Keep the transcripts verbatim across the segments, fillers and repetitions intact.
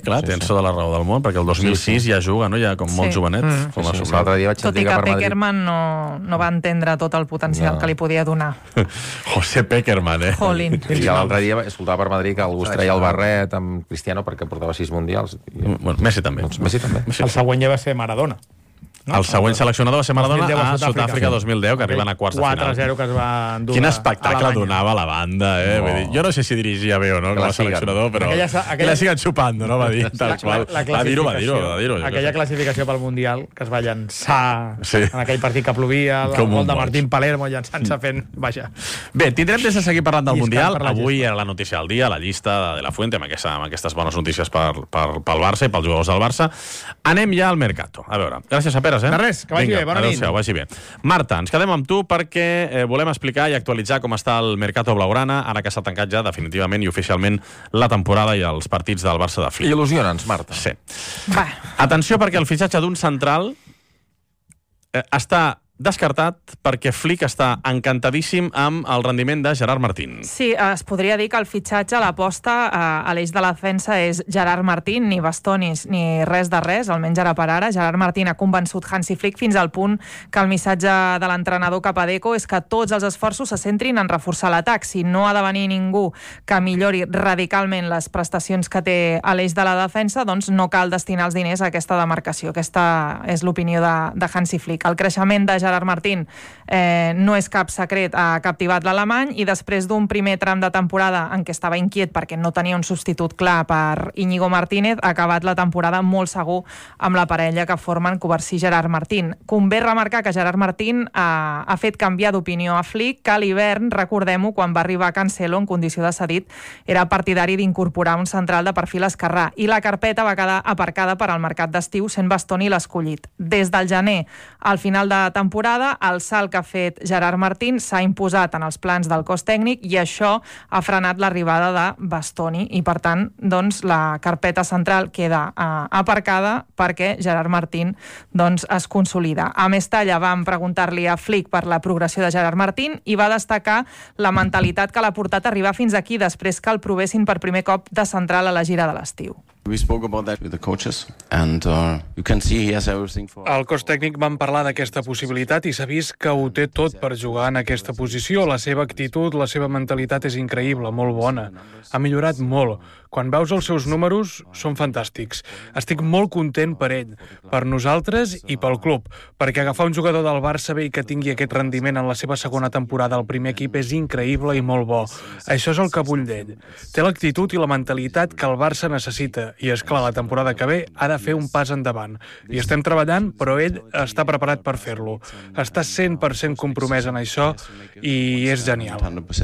Clar, tens tota la raó del món, perquè el dos mil sis ja juga, no? Ja com molt jovenet. L'altre dia vaig Tot i que Pekerman no va entendre tot el potencial que li podia donar. José Pekerman, eh? Jolín. I l'altre dia escoltava per Madrid que algú es treia el barret amb Cristiano perquè portava sis mundials. Bueno, Messi també. Messi també. El següent ja va ser Maradona. El següent seleccionador va ser Maradona a Sud-àfrica dos mil deu, que arriben a quarts de final. quatre a zero que es va endur. Quin espectacle donava la banda, eh? Vull dir, jo no sé si dirigia bé o no com a seleccionador, però que la siguen xupant, no? Va dir, tal qual. Va dir-ho, va dir-ho, va dir-ho. Aquella classificació pel Mundial que es va llançar en aquell partit que plovia, el gol de Martín Palermo llançant-se fent... Vaja. Bé, tindrem temps de seguir parlant del Mundial. Avui era la notícia del dia, la llista de la Fuente, amb aquestes bones notícies pel Barça i pels jugadors del Barça. Anem ja al Mercato. A veure, gràcies a Peres, eh? De res, que vagi bé, bona nit. Vagi bé. Marta, ens quedem amb tu perquè eh, volem explicar i actualitzar com està el Mercato Blaugrana, ara que s'ha tancat ja definitivament i oficialment la temporada i els partits del Barça de Flick. Il·lusiona'ns, Marta. Sí. Va. Atenció, perquè el fitxatge d'un central eh, està descartat perquè Flick està encantadíssim amb el rendiment de Gerard Martín. Sí, es podria dir que el fitxatge, l'aposta a l'eix de la defensa és Gerard Martín, ni bastonis ni res de res, almenys ara per ara. Gerard Martín ha convençut Hansi Flick fins al punt que el missatge de l'entrenador cap a Deco és que tots els esforços se centrin en reforçar l'atac. Si no ha de venir ningú que millori radicalment les prestacions que té a l'eix de la defensa, doncs no cal destinar els diners a aquesta demarcació. Aquesta és l'opinió de, de Hansi Flick. El creixement de Gerard Martín eh, no és cap secret, ha captivat l'alemany i després d'un primer tram de temporada en què estava inquiet perquè no tenia un substitut clar per Íñigo Martínez, ha acabat la temporada molt segur amb la parella que formen Covarsí i Gerard Martín. Convé remarcar que Gerard Martín ha, ha fet canviar d'opinió a Flick, que a l'hivern, recordem-ho, quan va arribar Cancelo en condició de cedit, era partidari d'incorporar un central de perfil esquerrà i la carpeta va quedar aparcada per al mercat d'estiu sent Bastoni l'escollit. Des del gener al final de temporada el salt que ha fet Gerard Martín s'ha imposat en els plans del cos tècnic i això ha frenat l'arribada de Bastoni i, per tant, doncs, la carpeta central queda uh, aparcada perquè Gerard Martín doncs, es consolida. A Mestalla vam preguntar-li a Flick per la progressió de Gerard Martín i va destacar la mentalitat que l'ha portat a arribar fins aquí després que el provessin per primer cop de central a la gira de l'estiu. We spoke about that with the coaches and uh, you can see he has everything for... Al cos tècnic van parlar d'aquesta possibilitat i s'ha vist que ho té tot per jugar en aquesta posició. La seva actitud, la seva mentalitat és increïble, molt bona. Ha millorat molt. Quan veus els seus números, són fantàstics. Estic molt content per ell, per nosaltres i pel club, perquè agafar un jugador del Barça bé i que tingui aquest rendiment en la seva segona temporada al primer equip és increïble i molt bo. Això és el que vull d'ell. Té l'actitud i la mentalitat que el Barça necessita i, és clar, la temporada que ve ha de fer un pas endavant. I estem treballant, però ell està preparat per fer-lo. Està cent per cent compromès en això i és genial.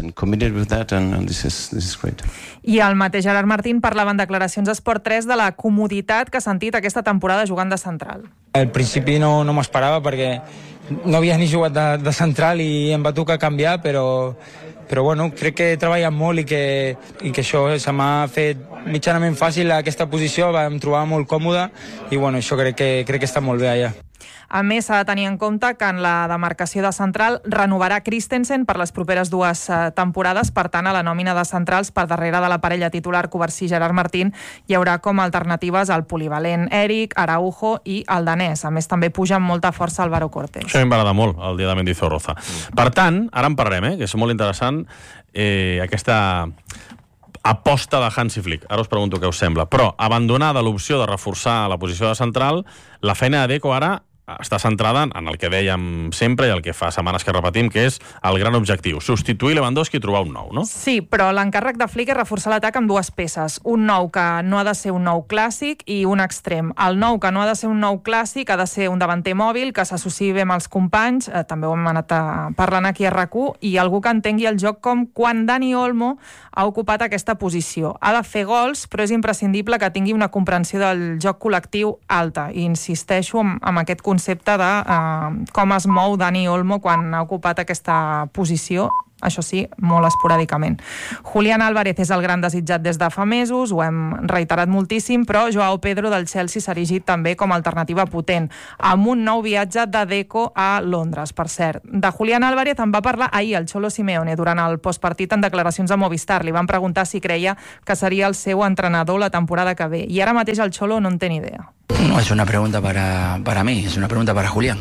I el mateix Gerard Martín parlava en declaracions a Esport tres de la comoditat que ha sentit aquesta temporada jugant de central. Al principi no, no m'esperava perquè no havia ni jugat de, de central i em va tocar canviar, però, però bueno, crec que he treballat molt i que, i que això se m'ha fet mitjanament fàcil aquesta posició, em trobava molt còmode i bueno, això crec que, crec que està molt bé allà. A més, s'ha de tenir en compte que en la demarcació de central renovarà Christensen per les properes dues temporades. Per tant, a la nòmina de centrals, per darrere de la parella titular Covarsí-Gerard Martín, hi haurà com a alternatives el polivalent Eric, Araujo i el danès. A més, també puja amb molta força Álvaro Cortés. Això em va agradar molt, el dia de Mendizorroza. Per tant, ara en parlarem, eh, que és molt interessant, eh, aquesta aposta de Hansi Flick. Ara us pregunto què us sembla. Però, abandonada l'opció de reforçar la posició de central, la feina de Deco ara està centrada en el que dèiem sempre i el que fa setmanes que repetim, que és el gran objectiu, substituir Lewandowski i trobar un nou, no? Sí, però l'encàrrec de Flick és reforçar l'atac amb dues peces. Un nou que no ha de ser un nou clàssic i un extrem. El nou que no ha de ser un nou clàssic ha de ser un davanter mòbil que s'associï bé amb els companys, eh, també ho hem anat parlant aquí a R A C u, i algú que entengui el joc com quan Dani Olmo ha ocupat aquesta posició. Ha de fer gols, però és imprescindible que tingui una comprensió del joc col·lectiu alta. I insisteixo en, en aquest concepte de uh, com es mou Dani Olmo quan ha ocupat aquesta posició això sí, molt esporàdicament. Julián Álvarez és el gran desitjat des de fa mesos, ho hem reiterat moltíssim, però Joao Pedro del Chelsea s'ha erigit també com a alternativa potent, amb un nou viatge de Deco a Londres, per cert. De Julián Álvarez en va parlar ahir el Cholo Simeone durant el postpartit en declaracions a Movistar. Li van preguntar si creia que seria el seu entrenador la temporada que ve, i ara mateix el Cholo no en té ni idea. No es una pregunta para, para mí, es una pregunta para Julián.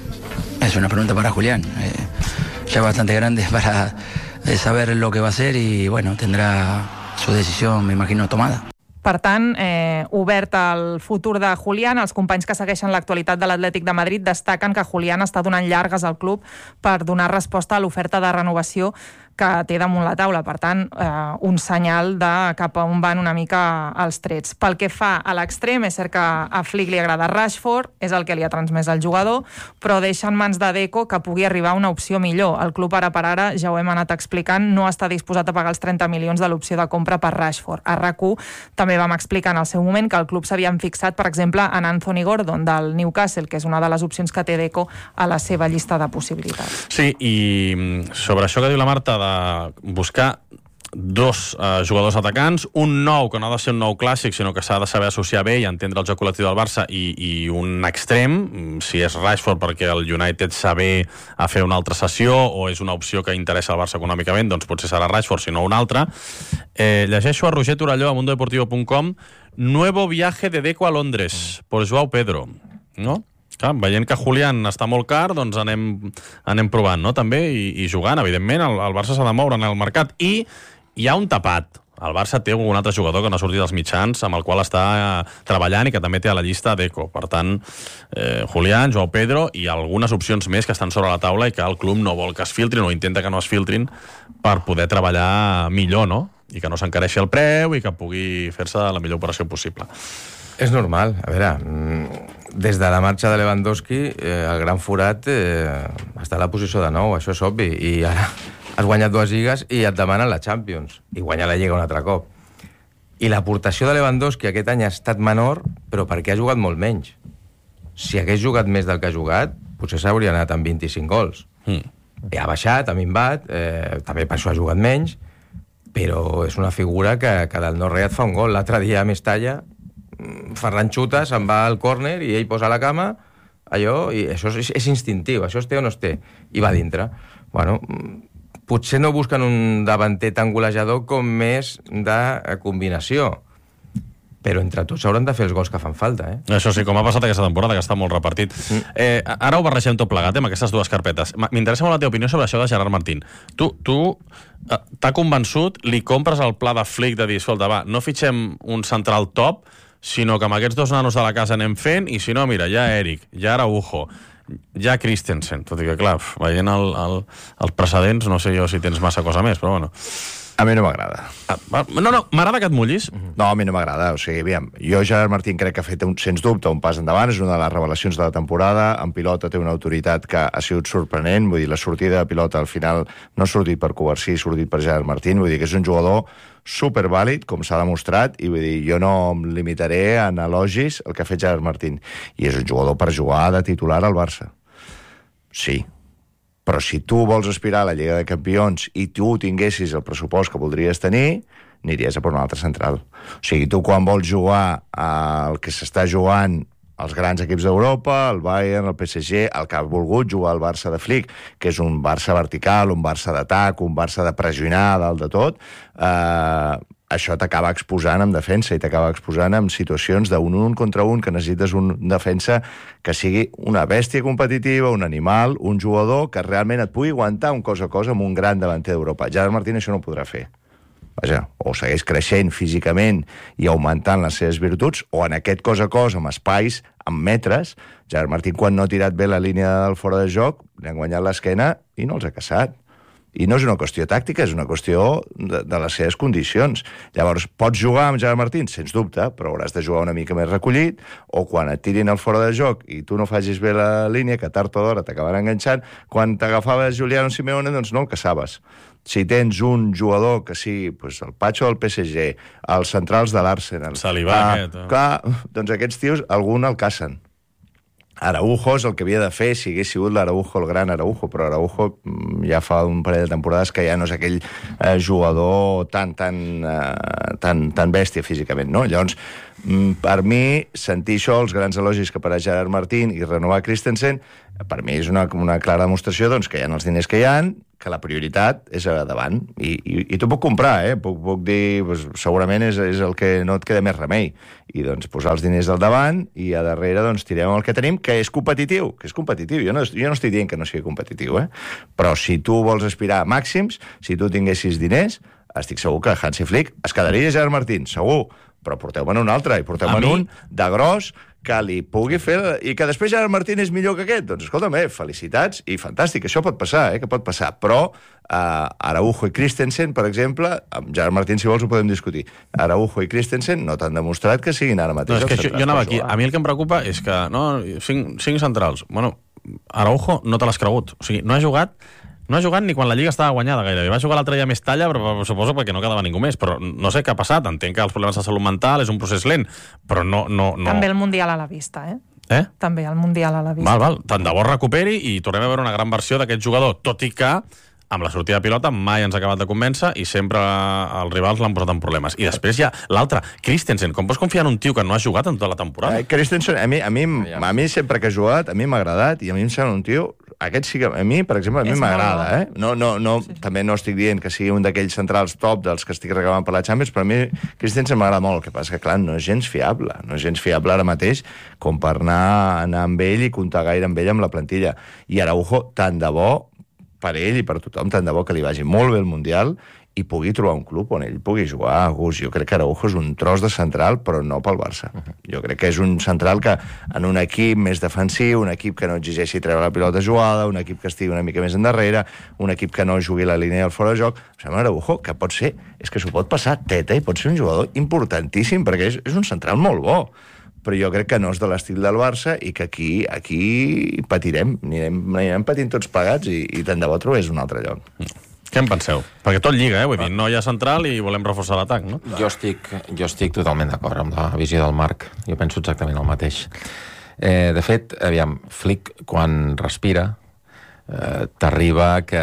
Es una pregunta para Julián. Eh, ya bastante grande para eh, saber lo que va a hacer y, bueno, tendrá su decisión, me imagino, tomada. Per tant, eh, obert al futur de Julián, els companys que segueixen l'actualitat de l'Atlètic de Madrid destaquen que Julián està donant llargues al club per donar resposta a l'oferta de renovació que té damunt la taula. Per tant, eh, un senyal de cap a on van una mica els trets. Pel que fa a l'extrem, és cert que a Flick li agrada Rashford, és el que li ha transmès el jugador, però deixa en mans de Deco que pugui arribar a una opció millor. El club ara per ara, ja ho hem anat explicant, no està disposat a pagar els trenta milions de l'opció de compra per Rashford. A RAC u també vam explicar en el seu moment que el club s'havien fixat, per exemple, en Anthony Gordon del Newcastle, que és una de les opcions que té Deco a la seva llista de possibilitats. Sí, i sobre això que diu la Marta de buscar dos eh, jugadors atacants, un nou que no ha de ser un nou clàssic, sinó que s'ha de saber associar bé i entendre el joc col·lectiu del Barça, i, i un extrem, si és Rashford perquè el United saber a fer una altra sessió o és una opció que interessa al Barça econòmicament, doncs potser serà Rashford, si no un altre. Eh, llegeixo a Roger Torelló a mundo deportivo punt com: nuevo viaje de Deco a Londres por Joao Pedro, no? Clar, veient que Julián està molt car, doncs anem, anem provant, no?, també, i, i jugant. Evidentment, el, el Barça s'ha de moure en el mercat. I hi ha un tapat. El Barça té un altre jugador que no ha sortit dels mitjans, amb el qual està eh, treballant i que també té a la llista Deco. Per tant, eh, Julián, Joao Pedro i algunes opcions més que estan sobre la taula i que el club no vol que es filtrin o intenta que no es filtrin per poder treballar millor, no?, i que no s'encareixi el preu i que pugui fer-se la millor operació possible. És normal. A veure, des de la marxa de Lewandowski, eh, el gran forat eh, està a la posició de nou, això és obvi, i ara has guanyat dues lligues i et demanen la Champions, i guanyar la Lliga un altre cop. I l'aportació de Lewandowski aquest any ha estat menor, però perquè ha jugat molt menys. Si hagués jugat més del que ha jugat, potser s'hauria anat amb vint-i-cinc gols. Mm. I ha baixat, ha minvat, eh, també per això ha jugat menys, però és una figura que, que del no-res et fa un gol. L'altre dia a Mestalla, Ferran xuta, se'n va al córner i ell posa la cama, allò, i això és, és instintiu, això es té o no es té, i va dintre. Bueno, potser no busquen un davanter tan golejador com més de combinació, però entre tots hauran de fer els gols que fan falta, eh? Això sí, com ha passat aquesta temporada, que està molt repartit. Mm. Eh, ara ho barregem tot plegat, eh, amb aquestes dues carpetes. M'interessa molt la teva opinió sobre això de Gerard Martín. Tu, tu eh, t'ha convençut, li compres el pla de Flick de dir, escolta, va, no fitxem un central top, sinó que amb aquests dos nanos de la casa anem fent, i si no, mira, ja Eric, ja Araujo, ja Christensen, tot i que, clar, veient el, el, els precedents, no sé jo si tens massa cosa més, però bueno. A mi no m'agrada. No, no, m'agrada que et mullis? No, a mi no m'agrada. O sigui, aviam, jo, Gerard Martín, crec que ha fet, un, sens dubte, un pas endavant. És una de les revelacions de la temporada. En pilota té una autoritat que ha sigut sorprenent. Vull dir, la sortida de pilota al final no ha sortit per Covarsí, ha sortit per Gerard Martín. Vull dir que és un jugador supervàlid, com s'ha demostrat, i vull dir, jo no em limitaré en elogis el que ha fet Gerard Martín. I és un jugador per jugar de titular al Barça. Sí. Però si tu vols aspirar a la Lliga de Campions i tu tinguessis el pressupost que voldries tenir, aniries a per un altre central. O sigui, tu quan vols jugar al que s'està jugant els grans equips d'Europa, el Bayern, el P S G, el que ha volgut jugar al Barça de Flick, que és un Barça vertical, un Barça d'atac, un Barça de pressionar dalt de tot, eh, això t'acaba exposant en defensa i t'acaba exposant en situacions d'un un contra un que necessites un defensa que sigui una bèstia competitiva, un animal, un jugador que realment et pugui aguantar un cos a cos amb un gran davanter d'Europa. Gerard Martín això no ho podrà fer. Vaja, o segueix creixent físicament i augmentant les seves virtuts, o en aquest cos a cos, amb espais, amb metres. Gerard Martín, quan no ha tirat bé la línia del fora de joc, li han guanyat l'esquena i no els ha caçat. I no és una qüestió tàctica, és una qüestió de, de les seves condicions. Llavors, pots jugar amb Gerard Martín? Sens dubte, però hauràs de jugar una mica més recollit, o quan et tirin el fora de joc i tu no facis bé la línia, que tard o d'hora t'acabarà enganxant, quan t'agafaves Juliano Simeone, doncs no el caçaves. Si tens un jugador que sigui pues, el Pacho del P S G, els centrals de l'Arsenal... Salivà, ah, aquest. Eh? Clar, doncs aquests tios, algun el cacen. Araujo és el que havia de fer si hagués sigut l'Araujo, el gran Araujo, però Araujo ja fa un parell de temporades que ja no és aquell eh, jugador tan, tan, eh, tan, tan bèstia físicament, no? Llavors, per mi, sentir això, els grans elogis que per a Gerard Martín i renovar Christensen, per mi és una, una clara demostració doncs, que hi ha els diners que hi ha, que la prioritat és a davant. I, i, i t'ho puc comprar, eh? Puc, puc dir, doncs, segurament és, és el que no et queda més remei. I doncs posar els diners al davant i a darrere doncs tirem el que tenim, que és competitiu, que és competitiu. Jo no, jo no estic dient que no sigui competitiu, eh? Però si tu vols aspirar a màxims, si tu tinguessis diners, estic segur que Hansi Flick es quedaria Gerard Martín, segur, però porteu-me'n un altre, i porteu-me'n mi... un de gros que li pugui fer... I que després Gerard Martín és millor que aquest. Doncs escolta'm, eh, felicitats, i fantàstic, això pot passar, eh, que pot passar. Però eh, Araujo i Christensen, per exemple, amb Gerard Martín, si vols, ho podem discutir. Araujo i Christensen no t'han demostrat que siguin ara mateix... No, és que jo, jo anava aquí. A mi el que em preocupa és que, no, cinc, cinc centrals. Bueno, Araujo no te l'has cregut. O sigui, no ha jugat... No ha jugat ni quan la Lliga estava guanyada gairebé. Va jugar l'altre dia més talla, però suposo perquè no quedava ningú més. Però no sé què ha passat. Entenc que els problemes de salut mental és un procés lent, però no... no, no... També el Mundial a la vista, eh? Eh? També el Mundial a la vista. Val, val. Tant de bo recuperi i tornem a veure una gran versió d'aquest jugador, tot i que amb la sortida de pilota mai ens ha acabat de convèncer i sempre els rivals l'han posat en problemes. I després hi ha l'altre, Christensen. Com pots confiar en un tio que no ha jugat en tota la temporada? Eh, Christensen, a mi, a, mi, a mi sempre que ha jugat, a mi m'ha agradat i a mi em sembla un tio... Aquest sí que, a mi, per exemple, a mi m'agrada, eh? No, no, no, sí. També no estic dient que sigui un d'aquells centrals top dels que estic regalant per la Champions, però a mi Christensen m'agrada molt. El que passa que, clar, no és gens fiable. No és gens fiable ara mateix com per anar, anar amb ell i comptar gaire amb ell amb la plantilla. I Araujo, tant de bo, per ell i per tothom, tant de bo que li vagi molt bé el Mundial i pugui trobar un club on ell pugui jugar a gust. Jo crec que Araujo és un tros de central, però no pel Barça. Jo crec que és un central que en un equip més defensiu, un equip que no exigeixi treure la pilota jugada, un equip que estigui una mica més endarrere, un equip que no jugui la línia del fora de joc, em sembla Araujo que pot ser, és que s'ho pot passar teta i pot ser un jugador importantíssim, perquè és, és un central molt bo. Però jo crec que no és de l'estil del Barça i que aquí, aquí patirem, anirem, anirem patint tots plegats i, i tant de bo trobés un altre lloc. Què en penseu? Perquè tot lliga, eh? Vull dir, no hi ha central i volem reforçar l'atac, no? Jo estic, jo estic totalment d'acord amb la visió del Marc. Jo penso exactament el mateix. Eh, de fet, aviam, Flick, quan respira, eh, t'arriba que,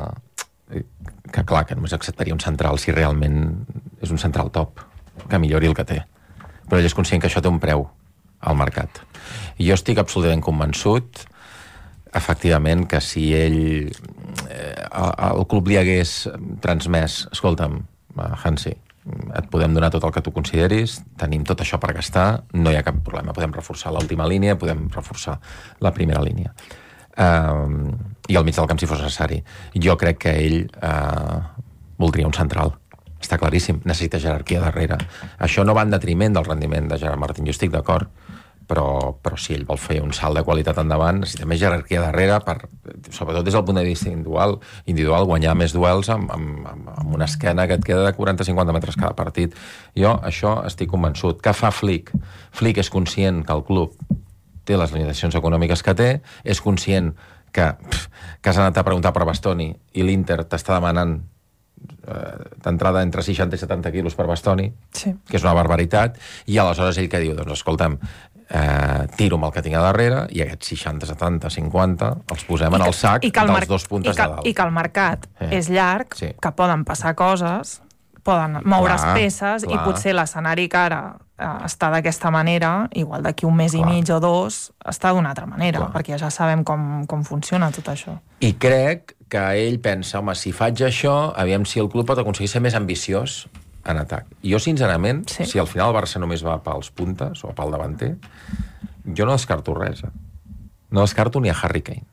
que, clar, que només acceptaria un central si realment és un central top, que millori el que té. Però ell és conscient que això té un preu al mercat. I jo estic absolutament convençut efectivament que si ell eh, el club li hagués transmès, escolta'm, Hansi, et podem donar tot el que tu consideris, tenim tot això per gastar, no hi ha cap problema, podem reforçar l'última línia, podem reforçar la primera línia. Um, i al mig del camp si fos necessari. Jo crec que ell uh, voldria un central. Està claríssim, necessita jerarquia darrere. Això no va en detriment del rendiment de Gerard Martín, jo estic d'acord, però, però si ell vol fer un salt de qualitat endavant, necessita més jerarquia darrere, per, sobretot des del punt de vista individual, individual guanyar més duels amb, amb, amb una esquena que et queda de quaranta a cinquanta metres cada partit. Jo, això estic convençut. Què fa Flick? Flick és conscient que el club té les limitacions econòmiques que té, és conscient que, pff, que has anat a preguntar per Bastoni i l'Inter t'està demanant eh, d'entrada entre seixanta i setanta quilos per Bastoni, sí. Que és una barbaritat, i aleshores ell que diu, doncs escolta'm, eh, tiro amb el que tinc a darrere i aquests seixanta, setanta, cinquanta els posem que, en el sac dels dos puntes i que, de dalt. I que el mercat eh. és llarg, sí. Que poden passar coses, poden moure's clar, peces clar. I potser l'escenari que ara eh, està d'aquesta manera, igual d'aquí un mes clar. I mig o dos, està d'una altra manera, clar. Perquè ja sabem com, com funciona tot això. I crec que ell pensa, home, si faig això, aviam si el club pot aconseguir ser més ambiciós en atac. Jo, sincerament, sí. Si al final el Barça només va pels puntes o pel davanter, jo no descarto res. Eh? No descarto ni a Harry Kane.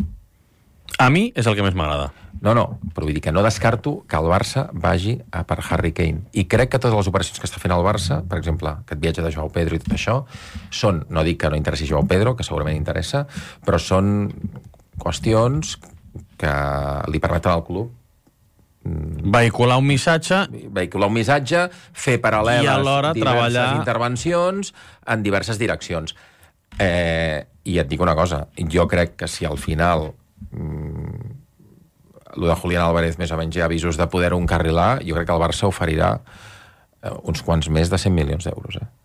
A mi és el que més m'agrada. No, no, però vull dir que no descarto que el Barça vagi a per Harry Kane. I crec que totes les operacions que està fent el Barça, per exemple, aquest viatge de Joao Pedro i tot això, són, no dic que no interessi Joao Pedro, que segurament interessa, però són qüestions que li permeten al club vehicular un missatge vehicular un missatge, fer paral·leles i alhora diverses treballar intervencions en diverses direccions. Eh, i et dic una cosa, jo crec que si al final mmm, el de Julián Álvarez més o menys hi ha avisos de poder-ho encarrilar, jo crec que el Barça oferirà eh, uns quants més de cent milions d'euros. Eh?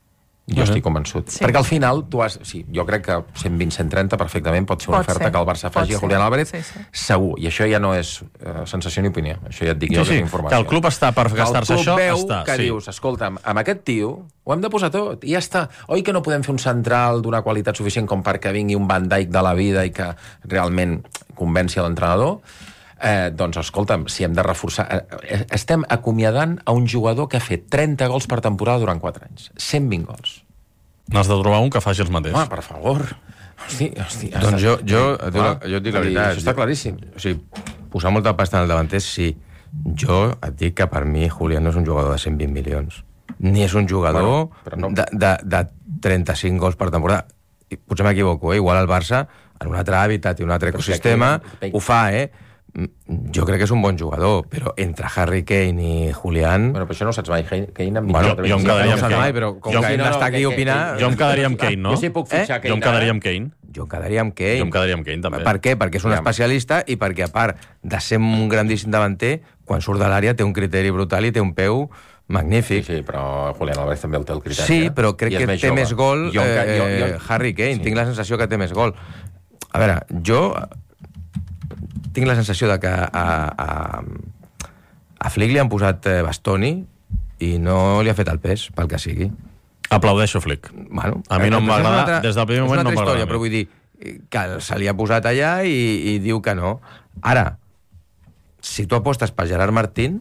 Jo uh-huh. estic convençut. Sí. Perquè al final, tu has... Sí, jo crec que cent vint cent trenta perfectament pot ser una pot oferta ser. que el Barça faci a Julián Álvarez, sí, sí. segur. I això ja no és uh, sensació ni opinió. Això ja et dic sí, jo, sí. que és informació. Que el club està per gastar-se això, veu està. que sí. dius, escolta'm, amb aquest tio ho hem de posar tot, i ja està. Oi que no podem fer un central d'una qualitat suficient com perquè vingui un Van Dijk de la vida i que realment convenci l'entrenador? Eh, doncs, escolta'm, si hem de reforçar... Eh, estem acomiadant a un jugador que ha fet trenta gols per temporada durant quatre anys. cent vint gols. N'has de trobar un que faci els mateixos. Home, per favor. Hosti, hosti, doncs jo, jo, jo, jo et dic la veritat. Això està claríssim. O sigui, posar molta pasta en el davanter, sí. Jo et dic que per mi Julián no és un jugador de cent vint milions. Ni és un jugador bueno, no. de, de, de trenta-cinc gols per temporada. I potser m'equivoco, eh? Igual el Barça, en un altre hàbitat i un altre ecosistema, ho fa, eh? Jo crec que és un bon jugador, però entre Harry Kane i Julián... Bueno, però això no ho saps mai. Kane amb bueno, jo em quedaria amb Kane. Mai, però com jo, que no, està aquí a opinar... Jo em quedaria amb Kane, no? Jo sí puc fitxar eh? Kane. Jo em quedaria amb Kane. Jo em quedaria amb Kane. Jo em quedaria amb Kane, també. Per què? Perquè és un especialista i perquè, a part de ser un grandíssim davanter, quan surt de l'àrea té un criteri brutal i té un peu magnífic. Sí, sí, però Julián Álvarez també el té el criteri. Sí, però crec que té més gol jo, eh, jo, jo... Harry Kane. Sí. Tinc la sensació que té més gol. A veure, jo... tinc la sensació de que a, a, a Flick li han posat Bastoni i no li ha fet el pes, pel que sigui. Aplaudeixo Flick. Bueno, a mi no em va agradar, des del primer moment no m'agrada. Però vull dir que se li ha posat allà i, i diu que no. Ara, si tu apostes per Gerard Martín,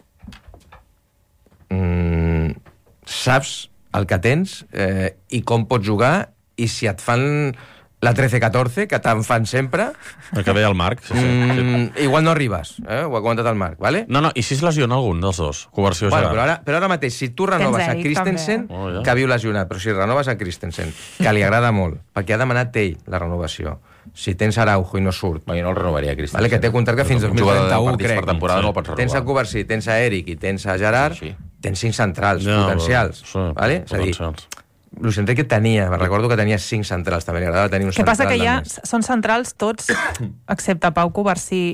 mmm, saps el que tens eh, i com pots jugar, i si et fan... la trece catorze, que te'n fan sempre... El que veia el Marc. Sí, sí. Mm, igual no arribes, eh? Ho ha comentat el Marc, ¿vale? No, no, i si es lesiona algun dels dos? Conversió bueno, però ara, però ara mateix, si tu renoves a Christensen, oh, ja. que viu lesionat, però si renoves a Christensen, que li agrada molt, perquè ha demanat ell la renovació, si tens Araujo i no surt... No, jo no el renovaria, Christensen. Vale, que té contracte fins al dos mil trenta-u, crec. Per temporada sí. no el pots renovar. Tens a Covarsí, tens a Eric i tens a Gerard, sí, sí. tens cinc centrals ja, potencials, sí, vale? És a dir, Luis Enrique tenia, me recordo que tenia cinc centrals, també li agradava tenir un central. Què passa que ja més. Són centrals tots, excepte Pau Covarsí.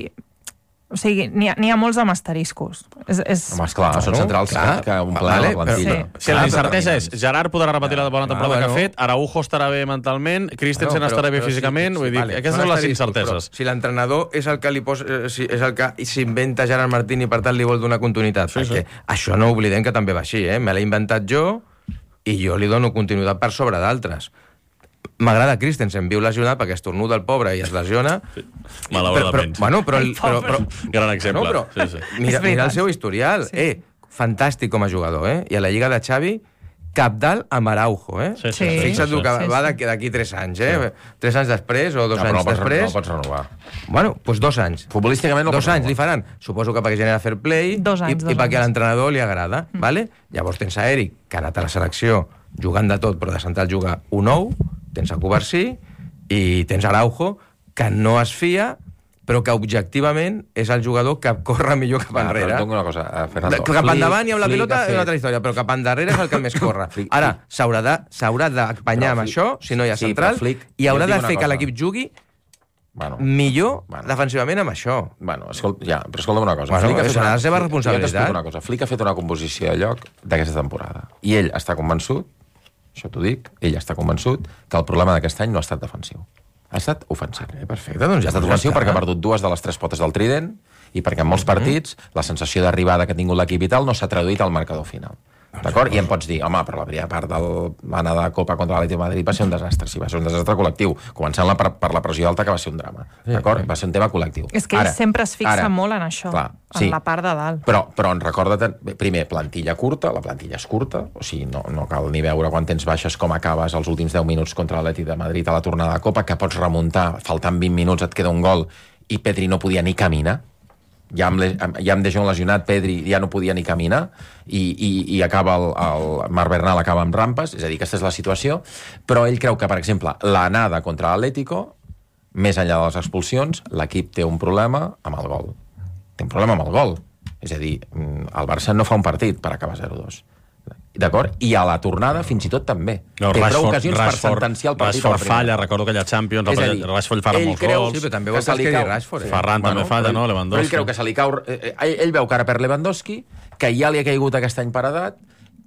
O sigui, n'hi ha, ha molts amb asteriscos. És, és... Home, esclar, no? Són centrals clar, que omplen vale, la plantilla. Sí. Sí, la incertesa és, Gerard podrà repetir la bona temporada ah, bueno. que ha fet, Araujo estarà bé mentalment, Christensen no, però, estarà bé però, físicament, sí, sí, vull dir, vale, aquestes són les incerteses. Si l'entrenador és el que li pos, eh, si, és el que s'inventa Gerard Martín i per tant li vol donar continuïtat, sí, perquè sí. això no oblidem que també va així, eh? Me l'he inventat jo, i jo li dono continuïtat per sobre d'altres. M'agrada Christensen, viu lesionat perquè estornuda el pobre i es lesiona. Sí. Malauradament. Però, però, bueno, però, però, però, gran exemple. No, però, sí, sí. Mira, mira el seu historial. Sí. Eh, fantàstic com a jugador, eh? I a la Lliga de Xavi, cabdal amb Araujo, eh? Sí, sí. Fixa't sí, sí, que sí, va d'aquí tres anys, eh? Sí. Tres anys després o dos no, anys no després. No pots renovar. Bueno, doncs pues dos anys. Futbolísticament no dos anys li faran. Suposo que perquè genera fair play dos anys, i, dos i perquè anys. a l'entrenador li agrada, mm. vale? Llavors tens a Eric, que ha anat a la selecció jugant de tot, però de central juga un nou, tens a Covarsí i tens Araujo, que no es fia, però que objectivament és el jugador que corre millor cap enrere. Ah, una cosa, Fernando. Cap endavant i amb la pilota és una altra història, però cap endarrere és el que més corre. Ara, s'haurà d'apanyar amb això, si no hi ha central, i haurà de fer que l'equip jugui Bueno, millor bueno. defensivament amb això. Bueno, escolta, ja, però escolta'm una cosa. Bueno, Flick ha fet una, la seva responsabilitat. Una cosa. Flick ha fet una composició de lloc d'aquesta temporada. I ell està convençut, això t'ho dic, ell està convençut que el problema d'aquest any no ha estat defensiu. Ha estat ofensiu. Vale, perfecte, doncs ja ha estat ofensiu perquè ha perdut dues de les tres potes del trident i perquè en molts partits la sensació d'arribada que ha tingut l'equip i tal no s'ha traduït al marcador final. D'acord? I em pots dir, home, però la primera part de l'anada de Copa contra l'Atlètic de Madrid va ser un desastre, sí, va ser un desastre col·lectiu, començant la, per, per la pressió alta, que va ser un drama. D'acord? Va ser un tema col·lectiu. És que ell ara, sempre es fixa ara, molt en això, clar, en sí, la part de dalt. Però, però en recorda't, primer, plantilla curta, la plantilla és curta, o sigui, no, no cal ni veure quan tens baixes com acabes els últims deu minuts contra l'Atlètic de Madrid a la tornada de Copa, que pots remuntar, faltant vint minuts et queda un gol, i Pedri no podia ni caminar, ja amb, ja amb De Jong lesionat, Pedri ja no podia ni caminar i, i, i acaba el, el Marc Bernal acaba amb rampes, és a dir, aquesta és la situació, però ell creu que, per exemple, l'anada contra l'Atlético, més enllà de les expulsions, l'equip té un problema amb el gol. Té un problema amb el gol. És a dir, el Barça no fa un partit per acabar zero dos. D'acord? I a la tornada fins i tot també. No, té Rashford, prou ocasions Rashford, per sentenciar el partit. Rashford falla, recordo aquella Champions, és a dir, Rashford farà molts creu, gols. Sí, però també vol que, que li cau Rashford. Eh? Ferran bueno, també falla, no? Lewandowski. Però ell creu que se li cau... Eh, ell veu que ara per Lewandowski, que ja li ha caigut aquest any per edat,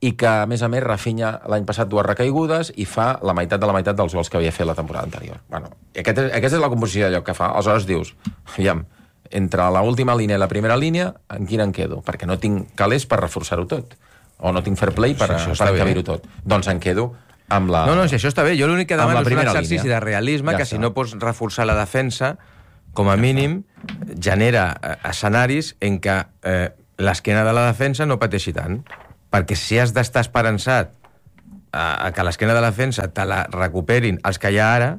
i que, a més a més, Rafinha l'any passat dues recaigudes i fa la meitat de la meitat dels gols que havia fet la temporada anterior. Bueno, aquest és, aquesta és la composició de lloc que fa. Aleshores dius, aviam, entre l'última línia i la primera línia, en quina en quedo? Perquè no tinc calés per reforçar-ho tot. O no tinc fair play per, sí, per encabir-ho tot. Doncs en quedo amb la... No, no, si això està bé. Jo l'únic que demano és un exercici línia. de realisme, ja que està. Si no pots reforçar la defensa, com a ja mínim, està. genera escenaris en què eh, l'esquena de la defensa no pateixi tant. Perquè si has d'estar esperançat a, a que l'esquena de la defensa te la recuperin els que hi ha ara,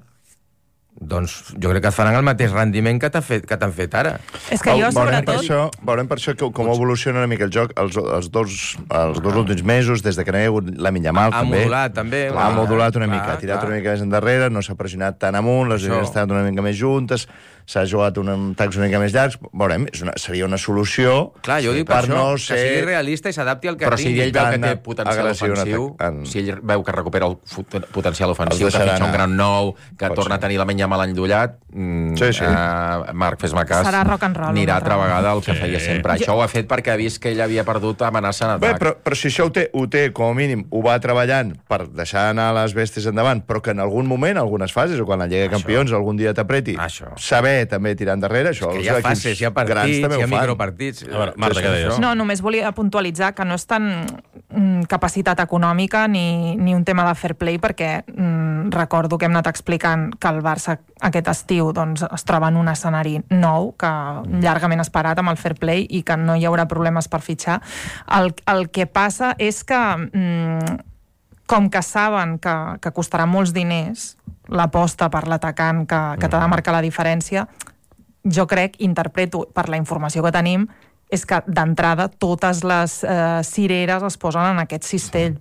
doncs jo crec que et faran el mateix rendiment que t'han fet, que t'han fet ara. És que jo, veurem sobretot... Per això, veurem per això com evoluciona una mica el joc els, els, dos, els dos últims mesos, des de que no hi ha hagut la Minyamal, ha també. Ha modulat, també. Ha modulat una mica, ha tirat clar. una mica més endarrere, no s'ha pressionat tant amunt, les línies estan una mica més juntes, s'ha jugat un tacs una mica més llargs. Veurem, és una, seria una solució. Clar, jo dic per, per això, no ser... que sigui realista i s'adapti al que Però tingui. si ell veu que té potencial ofensiu, en... si ell veu que recupera el potencial ofensiu, que fitxa un gran nou, que Pot torna ser. a tenir la Minyamal endollat, mm, sí, sí. Uh, Marc, fes-me cas, serà rock and roll, anirà altra vegada el que sí. feia sempre. Jo... Això ho ha fet perquè ha vist que ell havia perdut amenaça en atac. Bé, però, però si això ho té, ho té, com a mínim, ho va treballant per deixar anar les bèsties endavant, però que en algun moment, algunes fases, o quan la Lliga de Campions algun dia t'apreti, saber també tirar endarrere, això, hi ha fases, hi ha partits, hi ha micropartits. A veure, Marta, què deies? No, només volia puntualitzar que no és tan mm, capacitat econòmica ni, ni un tema de fair play, perquè mm, recordo que hem anat explicant que el Barça aquest estiu doncs, es troba en un escenari nou, que llargament esperat amb el fair play i que no hi haurà problemes per fitxar. El, el que passa és que mm, com que saben que, que costarà molts diners l'aposta per l'atacant que, que t'ha de marcar la diferència, jo crec, interpreto per la informació que tenim, és que d'entrada totes les eh, cireres es posen en aquest cistell.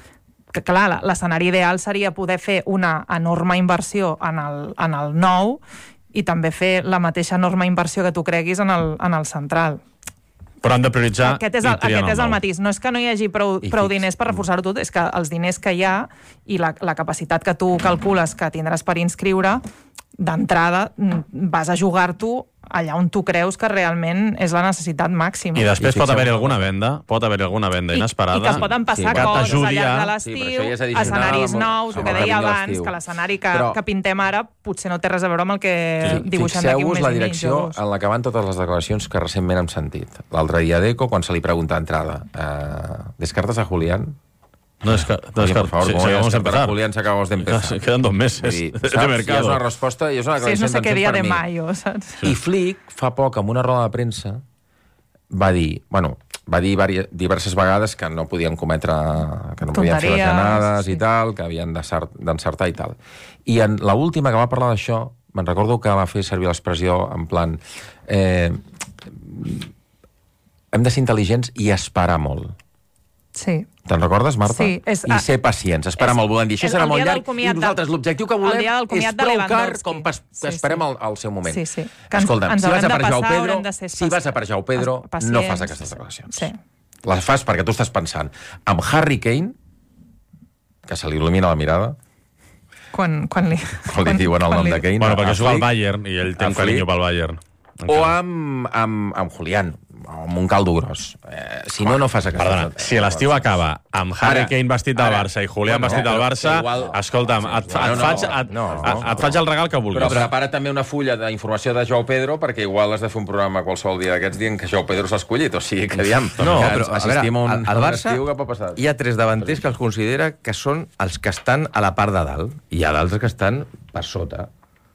Que clar, l'escenari ideal seria poder fer una enorme inversió en el, en el nou i també fer la mateixa enorme inversió que tu creguis en el, en el central. Però han de prioritzar aquest és el, aquest és el matís. No és que no hi hagi prou, prou diners per reforçar-ho tot, és que els diners que hi ha i la, la capacitat que tu calcules que tindràs per inscriure, d'entrada vas a jugar-t'ho allà on tu creus que realment és la necessitat màxima. I després I pot haver-hi alguna venda, pot haver-hi alguna venda inesperada. I, i que es poden passar sí, coses al llarg de l'estiu, sí, ja escenaris nous, el que deia abans, que l'escenari que, però... que pintem ara potser no té res a veure amb el que sí, dibuixem d'aquí un mes i mig. Fixeu-vos la direcció en la que van totes les declaracions que recentment hem sentit. L'altre dia Deco, quan se li pregunta a entrada, eh, ¿descartas a Julián? No, es que, no es que, por favor, sí, sí, vamos a empezar. Julián, acabamos de empezar. Quedan dos meses dir, de mercado. I és una resposta, i és una declaració sí, no sé què dia de maio, saps? Sí. I Flick, fa poc, en una roda de premsa, va dir, bueno, va dir diverses vegades que no podien cometre, que no podien fer les anades sí. i tal, que havien d'encertar i tal. I en l'última que va parlar d'això, me'n recordo que va fer servir l'expressió en plan eh, hem de ser intel·ligents i esperar molt. Sí. Te'n recordes, Marta? Sí. És, I ser pacients, esperar molt. Volem dir, això serà molt llarg i nosaltres l'objectiu que volem és prou car com que sí, esperem sí. el seu moment. Sí, sí. Escolta'm, si vas a per Jau Pedro, si vas a per Jau Pedro, pacients. no fas aquestes declaracions. Sí. Les fas perquè tu estàs pensant amb Harry Kane, que se li il·lumina la mirada, quan, quan li... Quan li diuen el nom de Kane. Bueno, perquè juga al Bayern i ell té un carinyo pel Bayern. O amb, amb, amb Julián, amb un caldo gros. Eh, si no, no fas aquesta Perdona, cosa. si l'estiu acaba amb Harry Kane vestit del Barça i Julián bueno, vestit del Barça, igual, escolta'm, et, et, no, faig, et, no, no, et, et faig el regal que vulguis. Però prepara també una fulla d'informació de Joao Pedro, perquè igual has de fer un programa qualsevol dia d'aquests dient que Joao Pedro s'ha escollit, o sigui que aviam, no, que però, assistim a un, al Barça que pot passar. Hi ha tres davanters que els considera que són els que estan a la part de dalt, i hi ha d'altres que estan per sota.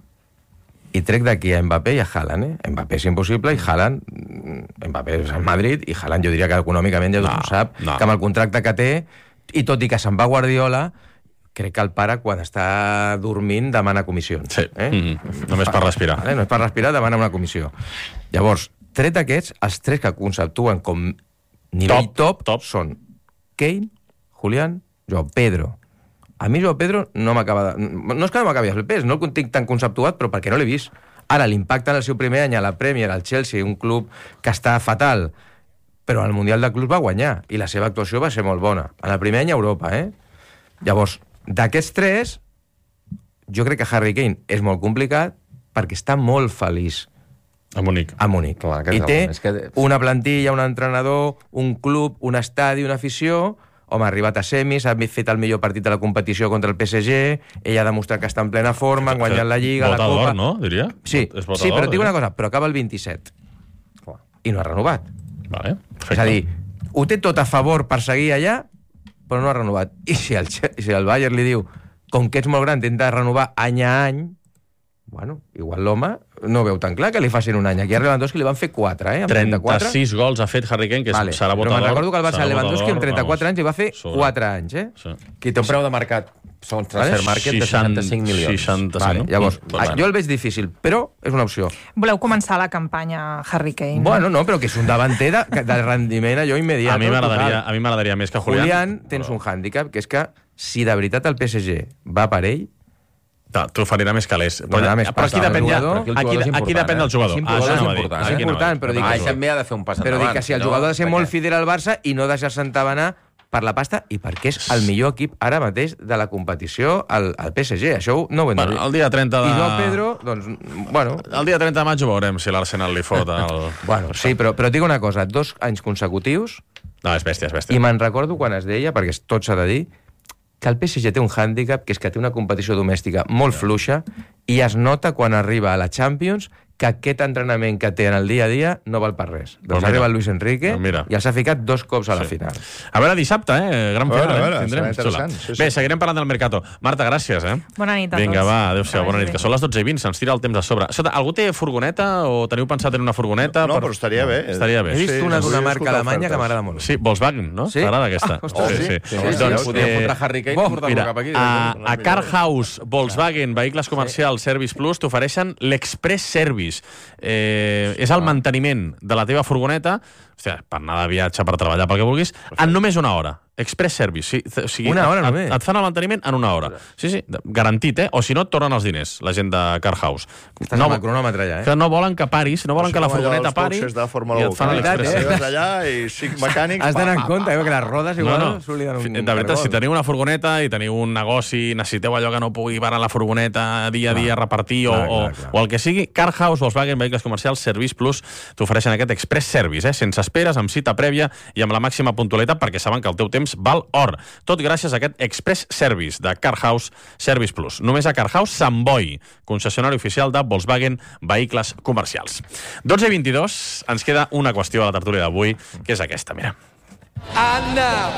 I trec d'aquí a Mbappé i a Haaland, eh? Mbappé és impossible i Haaland... Mbappé és al Madrid i Haaland jo diria que econòmicament ja tothom no, sap no. que amb el contracte que té, i tot i que se'n va Guardiola, crec que el pare quan està dormint demana comissions. Sí, eh? mm-hmm. només per respirar. Vale? Només per respirar demana una comissió. Llavors, tret aquests, els tres que conceptuen com nivell top, top, top. són Kane, Julián, Joao Pedro. A mi Joao Pedro no m'acaba de... No és que no m'acabi de pes, no el tinc tan conceptuat, però perquè no l'he vist. Ara, l'impacte en el seu primer any a la Premier, al Chelsea, un club que està fatal, però al Mundial de Clubs va guanyar, i la seva actuació va ser molt bona. En el primer any a Europa, eh? Llavors, d'aquests tres, jo crec que Harry Kane és molt complicat perquè està molt feliç a Munic. A Munic. Clar, I té és que... una plantilla, un entrenador, un club, un estadi, una afició home, ha arribat a semis, ha fet el millor partit de la competició contra el P S G, ell ha demostrat que està en plena forma, ha guanyat la Lliga, la Copa... Votador, no? Diria? Sí, sí, però et dic una cosa, però acaba el vint-i-set. I no ha renovat. Vale, és a dir, ho té tot a favor per seguir allà, però no ha renovat. I si el, si el Bayern li diu, com que ets molt gran, t'hem de renovar any a any, bueno, igual l'home no veu tan clar que li facin un any. Aquí a Lewandowski li van fer quatre, eh? trenta-sis gols ha fet Harry Kane, que vale, serà votador. Però me'n recordo que el Barça Lewandowski amb trenta-quatre anys li va fer quatre anys, eh? Sí. Qui té un preu de mercat, segons Transfer Market, de seixanta-cinc milions. seixanta-cinc, vale, no? Llavors, mm. jo el veig difícil, però és una opció. Voleu començar la campanya Harry Kane? Bueno, no, però que és un davanter de, de rendiment allò immediat. A mi m'agradaria a mi m'agradaria més que Julián. Julián tens però... un hàndicap, que és que si de veritat el P S G va per ell, t'oferirà més calés. Però, no, més però aquí depèn, ja, aquí, aquí, aquí depèn del jugador. És important, ah, és important, és important però, dic, ah, també ha de fer un pas endavant. Però dic que si el jugador ha de ser molt fidel al Barça i no deixar-se entabanar per la pasta i perquè és el millor equip ara mateix de la competició al, al P S G. Això no ho hem de dir. Bueno, el dia trenta de... I jo, Pedro, doncs, bueno... El dia trenta de maig ho veurem, si l'Arsenal li fot el... Bueno, sí, però, però et dic una cosa, dos anys consecutius... No, és bèstia, és bèstia. I me'n recordo quan es deia, perquè tot s'ha de dir, que el P S G té un hàndicap, que és que té una competició domèstica molt fluixa i es nota quan arriba a la Champions que aquest entrenament que té en el dia a dia no val per res. Doncs arriba el Luis Enrique i els ha ficat dos cops a la sí. final. A veure, dissabte, eh? Gran final, a veure, eh? Tindrem. Sí, sí. Bé, seguirem parlant del Mercato. Marta, gràcies, eh? Bona nit a tots. Vinga, va, adéu-siau, bona nit, que són les dotze i vint, se'ns tira el temps a sobre. Sota, algú té furgoneta o teniu pensat en una furgoneta? No, no per... però estaria bé. Estaria bé. He vist sí, una sí, d'una sí, marca alemanya que m'agrada molt. Sí, Volkswagen, no? Sí? T'agrada aquesta? Ah, ostres, sí, sí. sí, sí, sí. Doncs, podríem eh, fotre Harry Kane i portar-lo cap aquí. A, a Car House, Volkswagen, vehicles comercials, Service Plus, t'ofereixen l'Express Service. Eh, és el manteniment de la teva furgoneta, hòstia, per anar de viatge, per treballar, pel que vulguis, en només una hora. Express Service. Sí, o sigui, una hora et, només? Et fan el manteniment en una hora. Sí, sí, garantit, eh? O si no, et tornen els diners, la gent de Car House. Estàs no, amb el cronòmetre ja, eh? Que no volen que paris, no volen que la furgoneta pari de Fórmula i et fan l'Express Service. Vas allà i cinc mecànics... Has d'anar en compte, eh? Que les rodes igual no, no. s'obliden un... De veritat, si teniu una furgoneta i teniu un negoci, necessiteu allò que no pugui parar la furgoneta dia a dia, repartir o, clar, clar, clar. o, o el que sigui, Car House, Volkswagen, vehicles comercials, Service Plus, t'ofereixen aquest Express Service, eh? Sense esperes, amb cita prèvia i amb la màxima puntualitat perquè saben que el teu temps val or. Tot gràcies a aquest Express Service de Car House Service Plus. Només a Car House Sant Boi, concessionari oficial de Volkswagen Vehicles Comercials. dotze i vint-i-dos, ens queda una qüestió a la tertúlia d'avui, que és aquesta, mira. And now,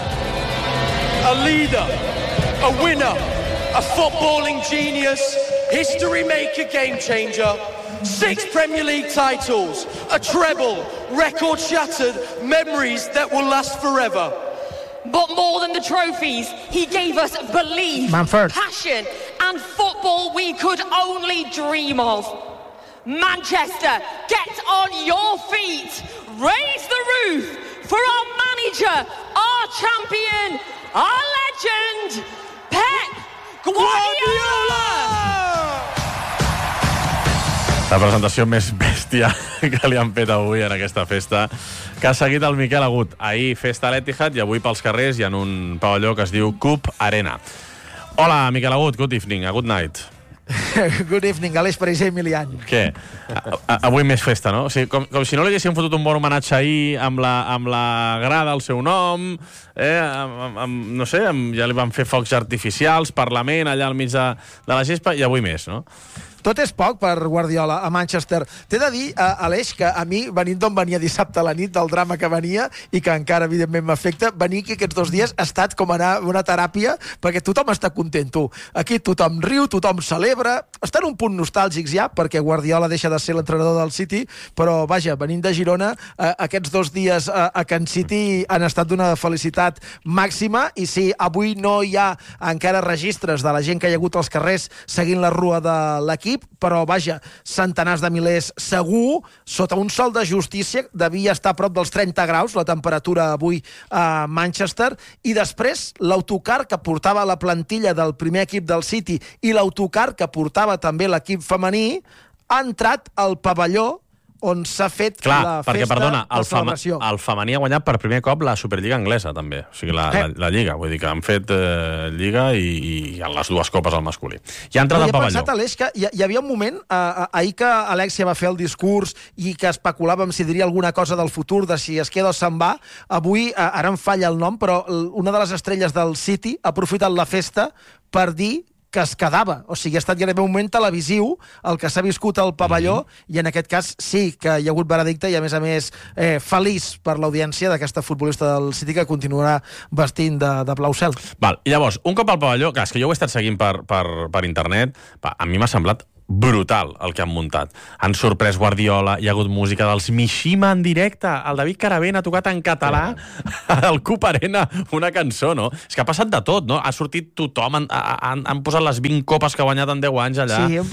a leader, a winner, a footballing genius, history maker, game changer, six Premier League titles, a treble, record shattered, memories that will last forever. But more than the trophies, he gave us belief, passion, and football we could only dream of. Manchester, get on your feet, raise the roof for our manager, our champion, our legend, Pep Guardiola! La presentació més bèstia que li han fet avui en aquesta festa, que ha seguit el Miquel Agut. Ahir festa a l'Etihad i avui pels carrers hi ha un pavelló que es diu Cup Arena. Hola, Miquel Agut, good evening, a good night. Good evening, Aleix París i Emiliany. Què? A, a, avui més festa, no? O sigui, com, com si no li haguéssim fotut un bon homenatge ahir amb la, amb la grada al seu nom, eh? amb, amb, amb, no sé, amb, ja li van fer focs artificials, Parlament, allà al mig de, de la gespa, i avui més, no? Tot és poc per Guardiola a Manchester. T'he de dir, uh, Aleix, que a mi, venint d'on venia dissabte a la nit, del drama que venia, i que encara, evidentment, m'afecta, venir aquí aquests dos dies ha estat com anar una teràpia, perquè tothom està content, tu. Aquí tothom riu, tothom celebra, està en un punt nostàlgics ja, perquè Guardiola deixa de ser l'entrenador del City, però, vaja, venint de Girona, uh, aquests dos dies uh, a Can City han estat d'una felicitat màxima, i sí, avui no hi ha encara registres de la gent que hi ha hagut als carrers seguint la rua de l'equip, però, vaja, centenars de milers segur, sota un sol de justícia, devia estar a prop dels trenta graus, la temperatura avui a Manchester, i després l'autocar que portava la plantilla del primer equip del City i l'autocar que portava també l'equip femení ha entrat al pavelló on s'ha fet Clar, la perquè, festa perdona, de el, fama, celebració. el femení ha guanyat per primer cop la Superliga anglesa, també. O sigui, la, Eh. la, la Lliga. Vull dir que han fet eh, Lliga i, i les dues copes al masculí. I ha entrat al he pavelló. pensat, Aleix, que hi, hi havia un moment, eh, ahir que Alexia va fer el discurs i que especulàvem si diria alguna cosa del futur, de si es queda o se'n va, avui, eh, ara em falla el nom, però una de les estrelles del City ha aprofitat la festa per dir que es quedava. O sigui, ha estat gairebé un moment televisiu el que s'ha viscut al pavelló, mm-hmm. i en aquest cas sí que hi ha hagut veredicte i, a més a més, eh, feliç per l'audiència d'aquesta futbolista del City que continuarà vestint de, de blau cel. Val, i llavors, un cop al pavelló, que és que jo ho he estat seguint per, per, per internet, va, a mi m'ha semblat brutal el que han muntat. Han sorprès Guardiola, hi ha hagut música dels Mishima en directe, el David Caravent ha tocat en català al Cup Arena una cançó, no? És que ha passat de tot, no? Ha sortit tothom, han, han, han posat les vint copes que ha guanyat en deu anys allà. Sí.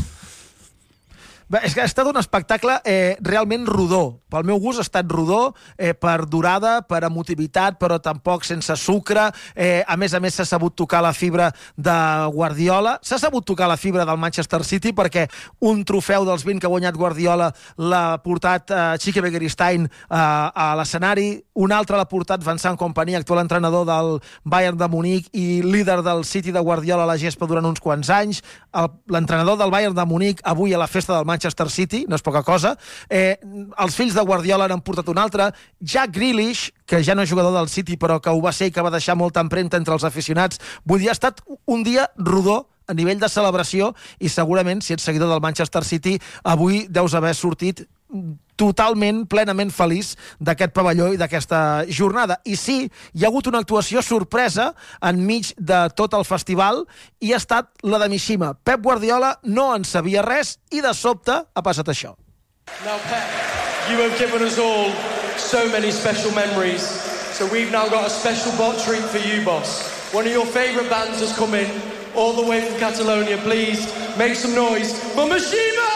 Bé, és que ha estat un espectacle eh, realment rodó. Pel meu gust ha estat rodó, eh, per durada, per emotivitat, però tampoc sense sucre. Eh, a més a més, s'ha sabut tocar la fibra de Guardiola. S'ha sabut tocar la fibra del Manchester City perquè un trofeu dels vint que ha guanyat Guardiola l'ha portat eh, Quique Begiristain eh, a l'escenari, un altre l'ha portat Vincent Kompany, actual entrenador del Bayern de Munic i líder del City de Guardiola a la gespa durant uns quants anys. L'entrenador del Bayern de Munic avui a la festa del Manchester City, no és poca cosa. Eh, els fills de Guardiola n'han portat un altre. Jack Grealish, que ja no és jugador del City, però que ho va ser i que va deixar molta empremta entre els aficionats. Vull dir, ha estat un dia rodó a nivell de celebració i segurament, si ets seguidor del Manchester City, avui deus haver sortit totalment, plenament feliç d'aquest pavelló i d'aquesta jornada. I sí, hi ha hagut una actuació sorpresa enmig de tot el festival i ha estat la de Mishima. Pep Guardiola no en sabia res i de sobte ha passat això. Now, Pep, you have given us all so many special memories, so we've now got a special bot treat for you, boss. One of your favourite bands has come in, all the way from Catalonia. Please, make some noise for Mishima!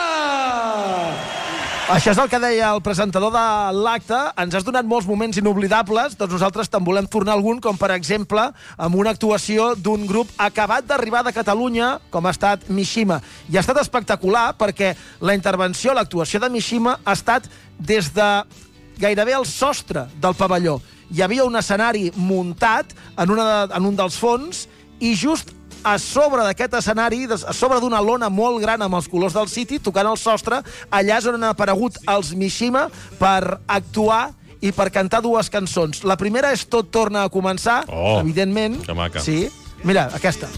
Això és el que deia el presentador de l'acte. Ens has donat molts moments inoblidables, doncs nosaltres te'n volem tornar algun, com per exemple amb una actuació d'un grup acabat d'arribar de Catalunya, com ha estat Mishima. I ha estat espectacular perquè la intervenció, l'actuació de Mishima ha estat des de gairebé el sostre del pavelló. Hi havia un escenari muntat en, una, en un dels fons i just a sobre d'aquest escenari, a sobre d'una lona molt gran amb els colors del City, tocant el sostre, allà és on han aparegut els Mishima per actuar i per cantar dues cançons. La primera és Tot torna a començar, oh, evidentment. Que maca. Sí. Mira, aquesta.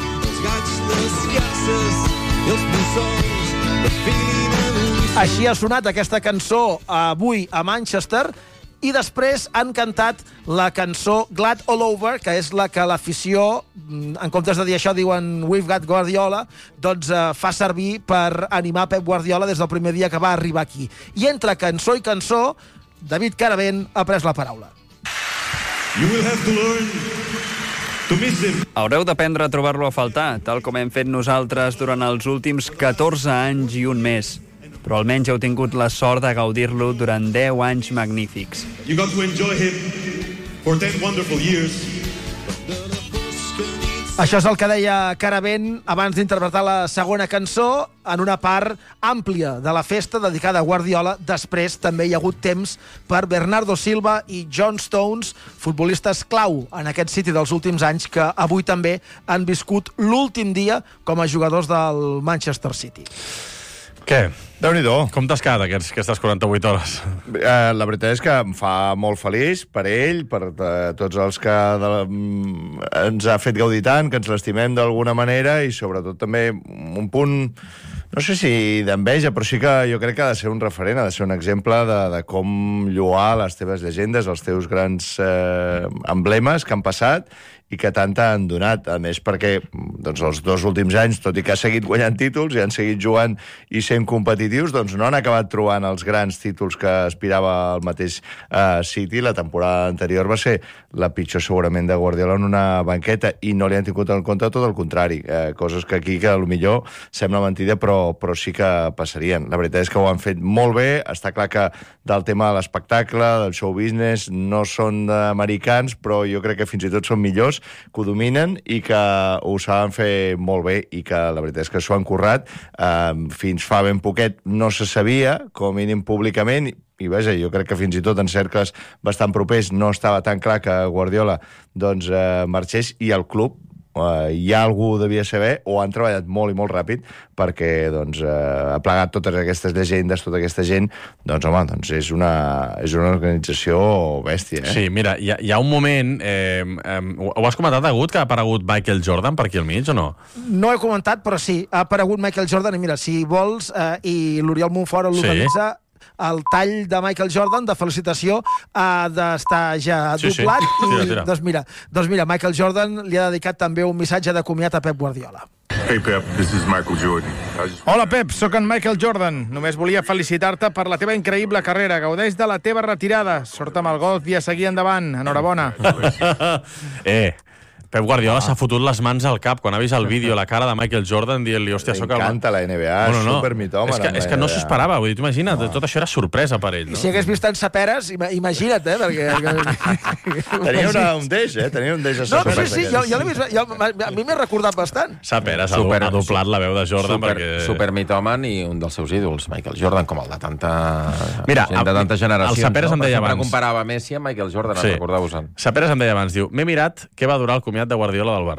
Així ha sonat aquesta cançó avui a Manchester. I després han cantat la cançó Glad All Over, que és la que l'afició, en comptes de dir això, diuen We've Got Guardiola, doncs eh, fa servir per animar Pep Guardiola des del primer dia que va arribar aquí. I entre cançó i cançó, David Caravent ha pres la paraula. You will have to learn to miss him. Haureu d'aprendre a trobar-lo a faltar, tal com hem fet nosaltres durant els últims catorze anys i un mes. Però almenys heu tingut la sort de gaudir-lo durant deu anys magnífics. You got to enjoy him for ten wonderful years. Això és el que deia Caravent abans d'interpretar la segona cançó en una part àmplia de la festa dedicada a Guardiola. Després també hi ha hagut temps per Bernardo Silva i John Stones, futbolistes clau en aquest City dels últims anys, que avui també han viscut l'últim dia com a jugadors del Manchester City. Què? Déu-n'hi-do. Com t'has quedat aquests, aquestes quaranta-vuit hores? Eh, la veritat és que em fa molt feliç per ell, per eh, tots els que de, ens ha fet gaudir tant, que ens l'estimem d'alguna manera, i sobretot també un punt, no sé si d'enveja, però sí que jo crec que ha de ser un referent, ha de ser un exemple de, de com lloar les teves llegendes, els teus grans eh, emblemes que han passat i que tant han donat, a més perquè doncs, els dos últims anys, tot i que ha seguit guanyant títols i han seguit jugant i sent competitius, doncs no han acabat trobant els grans títols que aspirava el mateix uh, City. La temporada anterior va ser la pitjor segurament de Guardiola en una banqueta i no li han tingut en compte tot el contrari, eh, coses que aquí que potser sembla mentida però, però sí que passarien. La veritat és que ho han fet molt bé, està clar que del tema de l'espectacle, del show business, no són americans, però jo crec que fins i tot són millors que ho dominen i que ho saben fer molt bé i que la veritat és que s'ho han currat. Eh, fins fa ben poquet no se sabia, com a mínim públicament, i vaja, jo crec que fins i tot en cercles bastant propers no estava tan clar que Guardiola doncs, eh, marxés, i el club Uh, ja algú devia saber o han treballat molt i molt ràpid perquè doncs, uh, ha plegat totes aquestes llegendes, tota aquesta gent, doncs home, doncs és una, és una organització bèstia, eh? Sí, mira, hi ha, hi ha un moment, eh, eh, ho has comentat, Agut, que ha aparegut Michael Jordan per aquí al mig o no? No he comentat, però sí, ha aparegut Michael Jordan, i mira, si vols, eh, i l'Oriol Montfort el localitza, sí. El tall de Michael Jordan de felicitació ha d'estar ja sí, doblat sí. i Tira, tira. Doncs, mira, doncs mira, Michael Jordan li ha dedicat també un missatge de comiat a Pep Guardiola. Hey Pep, this is Michael Jordan. Just... Hola Pep, sóc en Michael Jordan. Només volia felicitar-te per la teva increïble carrera. Gaudeix de la teva retirada. Sort amb el golf i a seguir endavant. Enhorabona. eh... Pep Guardiola s'ha fotut les mans al cap quan ha vist el vídeo, la cara de Michael Jordan dient-li, hòstia, sóc el... M'encanta la N B A, no, no, no. supermitòman. És que, és que no s'ho esperava, vull dir, tu imagina't, no. Tot això era sorpresa per ell, no? I si hagués vist en Saperes, imagina't, eh? Perquè... Tenia una, un deix, eh? Tenia un deix a No, no, sí, sí, jo, jo l'he vist, jo, a mi m'he recordat bastant. Saperes ha, ha doblat la veu de Jordan super, perquè... Supermitòman i un dels seus ídols, Michael Jordan, com el de tanta... Mira, gent de tantes generacions. El Saperes no? em deia abans... Sempre comparava Messi amb Michael Jordan, sí. Recordeu-vos-en. Saperes em deia abans, diu, m'he mirat què va durar el comiat de Guardiola del Barça.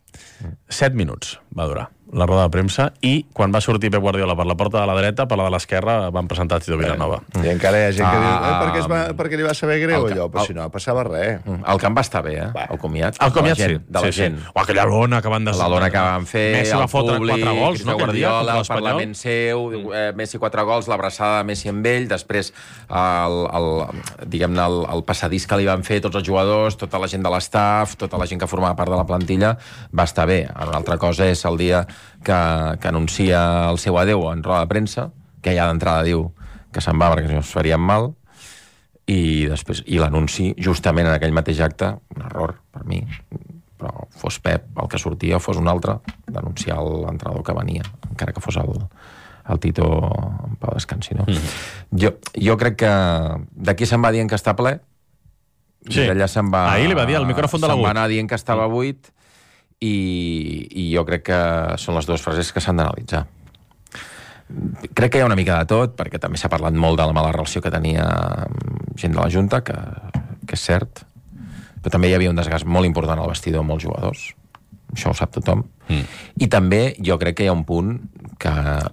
Set minuts va durar la roda de premsa, i quan va sortir Pep Guardiola per la porta de la dreta, per la de l'esquerra van presentar Tito Vilanova. I encara hi ha gent que diu eh, perquè, es va, perquè li va saber greu allò, però si no passava res. El camp va estar bé, eh? El comiat. El comiat, sí. De la gent. O aquella lona que van des... La lona que van fer, Messi va fotre quatre gols, no? Guardiola, el Parlament seu, eh, Messi quatre gols, l'abraçada de Messi amb ell, després el, el, diguem-ne, el, el passadís que li van fer tots els jugadors, tota la gent de l'estaf, tota la gent que formava part de la plantilla, va estar bé. Una altra cosa és el dia que, que anuncia el seu adeu en roda de premsa, que ja d'entrada diu que se'n va perquè si no es farien mal, i després i l'anunci justament en aquell mateix acte, un error per mi, però fos Pep el que sortia o fos un altre, d'anunciar l'entrenador que venia, encara que fos el, el Tito en pau descansi, no? Mm. Jo, jo crec que d'aquí se'n va dient que està ple, sí. I d'allà se'n va... Ahir li va dir al micròfon de la se'n U. va anar dient que estava buit, i, i jo crec que són les dues frases que s'han d'analitzar. Crec que hi ha una mica de tot, perquè també s'ha parlat molt de la mala relació que tenia gent de la Junta, que, que és cert, però també hi havia un desgast molt important al vestidor amb molts jugadors. Això ho sap tothom. Mm. I també jo crec que hi ha un punt que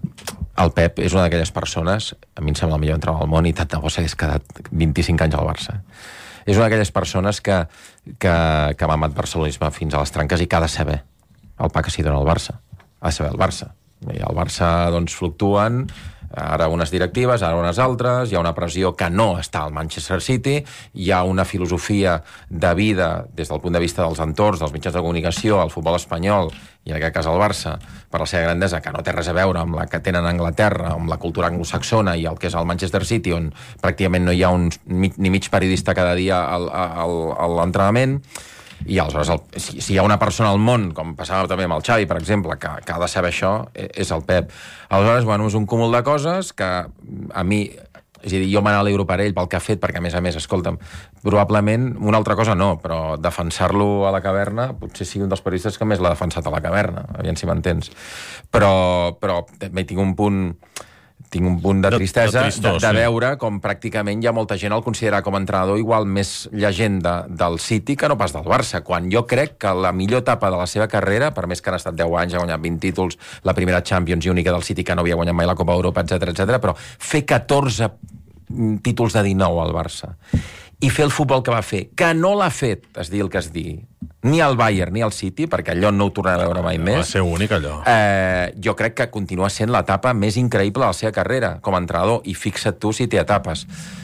el Pep és una d'aquelles persones, a mi em sembla el millor entrenador al món, i tant de bo s'hagués quedat vint-i-cinc anys al Barça. És una d'aquelles persones que, que, que va amb el barcelonisme fins a les tranques i que ha de saber el pa que s'hi dona al Barça. Ha de saber el Barça. I el Barça, doncs, fluctuen, ara unes directives, ara unes altres, hi ha una pressió que no està al Manchester City, hi ha una filosofia de vida des del punt de vista dels entorns, dels mitjans de comunicació, al futbol espanyol, i en aquest cas el Barça, per la seva grandesa, que no té res a veure amb la que tenen a Anglaterra, amb la cultura anglosaxona i el que és el Manchester City, on pràcticament no hi ha un, ni mig periodista cada dia al, al, a l'entrenament. I aleshores, el, si, si hi ha una persona al món, com passava també amb el Xavi, per exemple, que, que ha de saber això, és el Pep. Aleshores, bueno, és un cúmul de coses que a mi... És a dir, jo m'alegro per ell, pel que ha fet, perquè, a més a més, escolta'm, probablement, una altra cosa no, però defensar-lo a la caverna potser sigui un dels periodistes que més l'ha defensat a la caverna, aviam si m'entens. Però, però també tinc un punt... tinc un punt de tristesa de, de, tristós, de, de veure sí. Com pràcticament hi ha molta gent al considerar com a entrenador igual més llegenda del City que no pas del Barça, quan jo crec que la millor etapa de la seva carrera, per més que han estat deu anys, ha guanyat vint títols, la primera Champions i única del City que no havia guanyat mai la Copa Europa, etcètera, etcètera, però fer catorze títols de dinou al Barça i fer el futbol que va fer, que no l'ha fet, es digui el que es digui, ni al Bayern ni al City, perquè allò no ho tornarà a veure mai més. Va ser únic, allò. Eh, jo crec que continua sent l'etapa més increïble de la seva carrera com a entrenador, i fixa't tu si té etapes.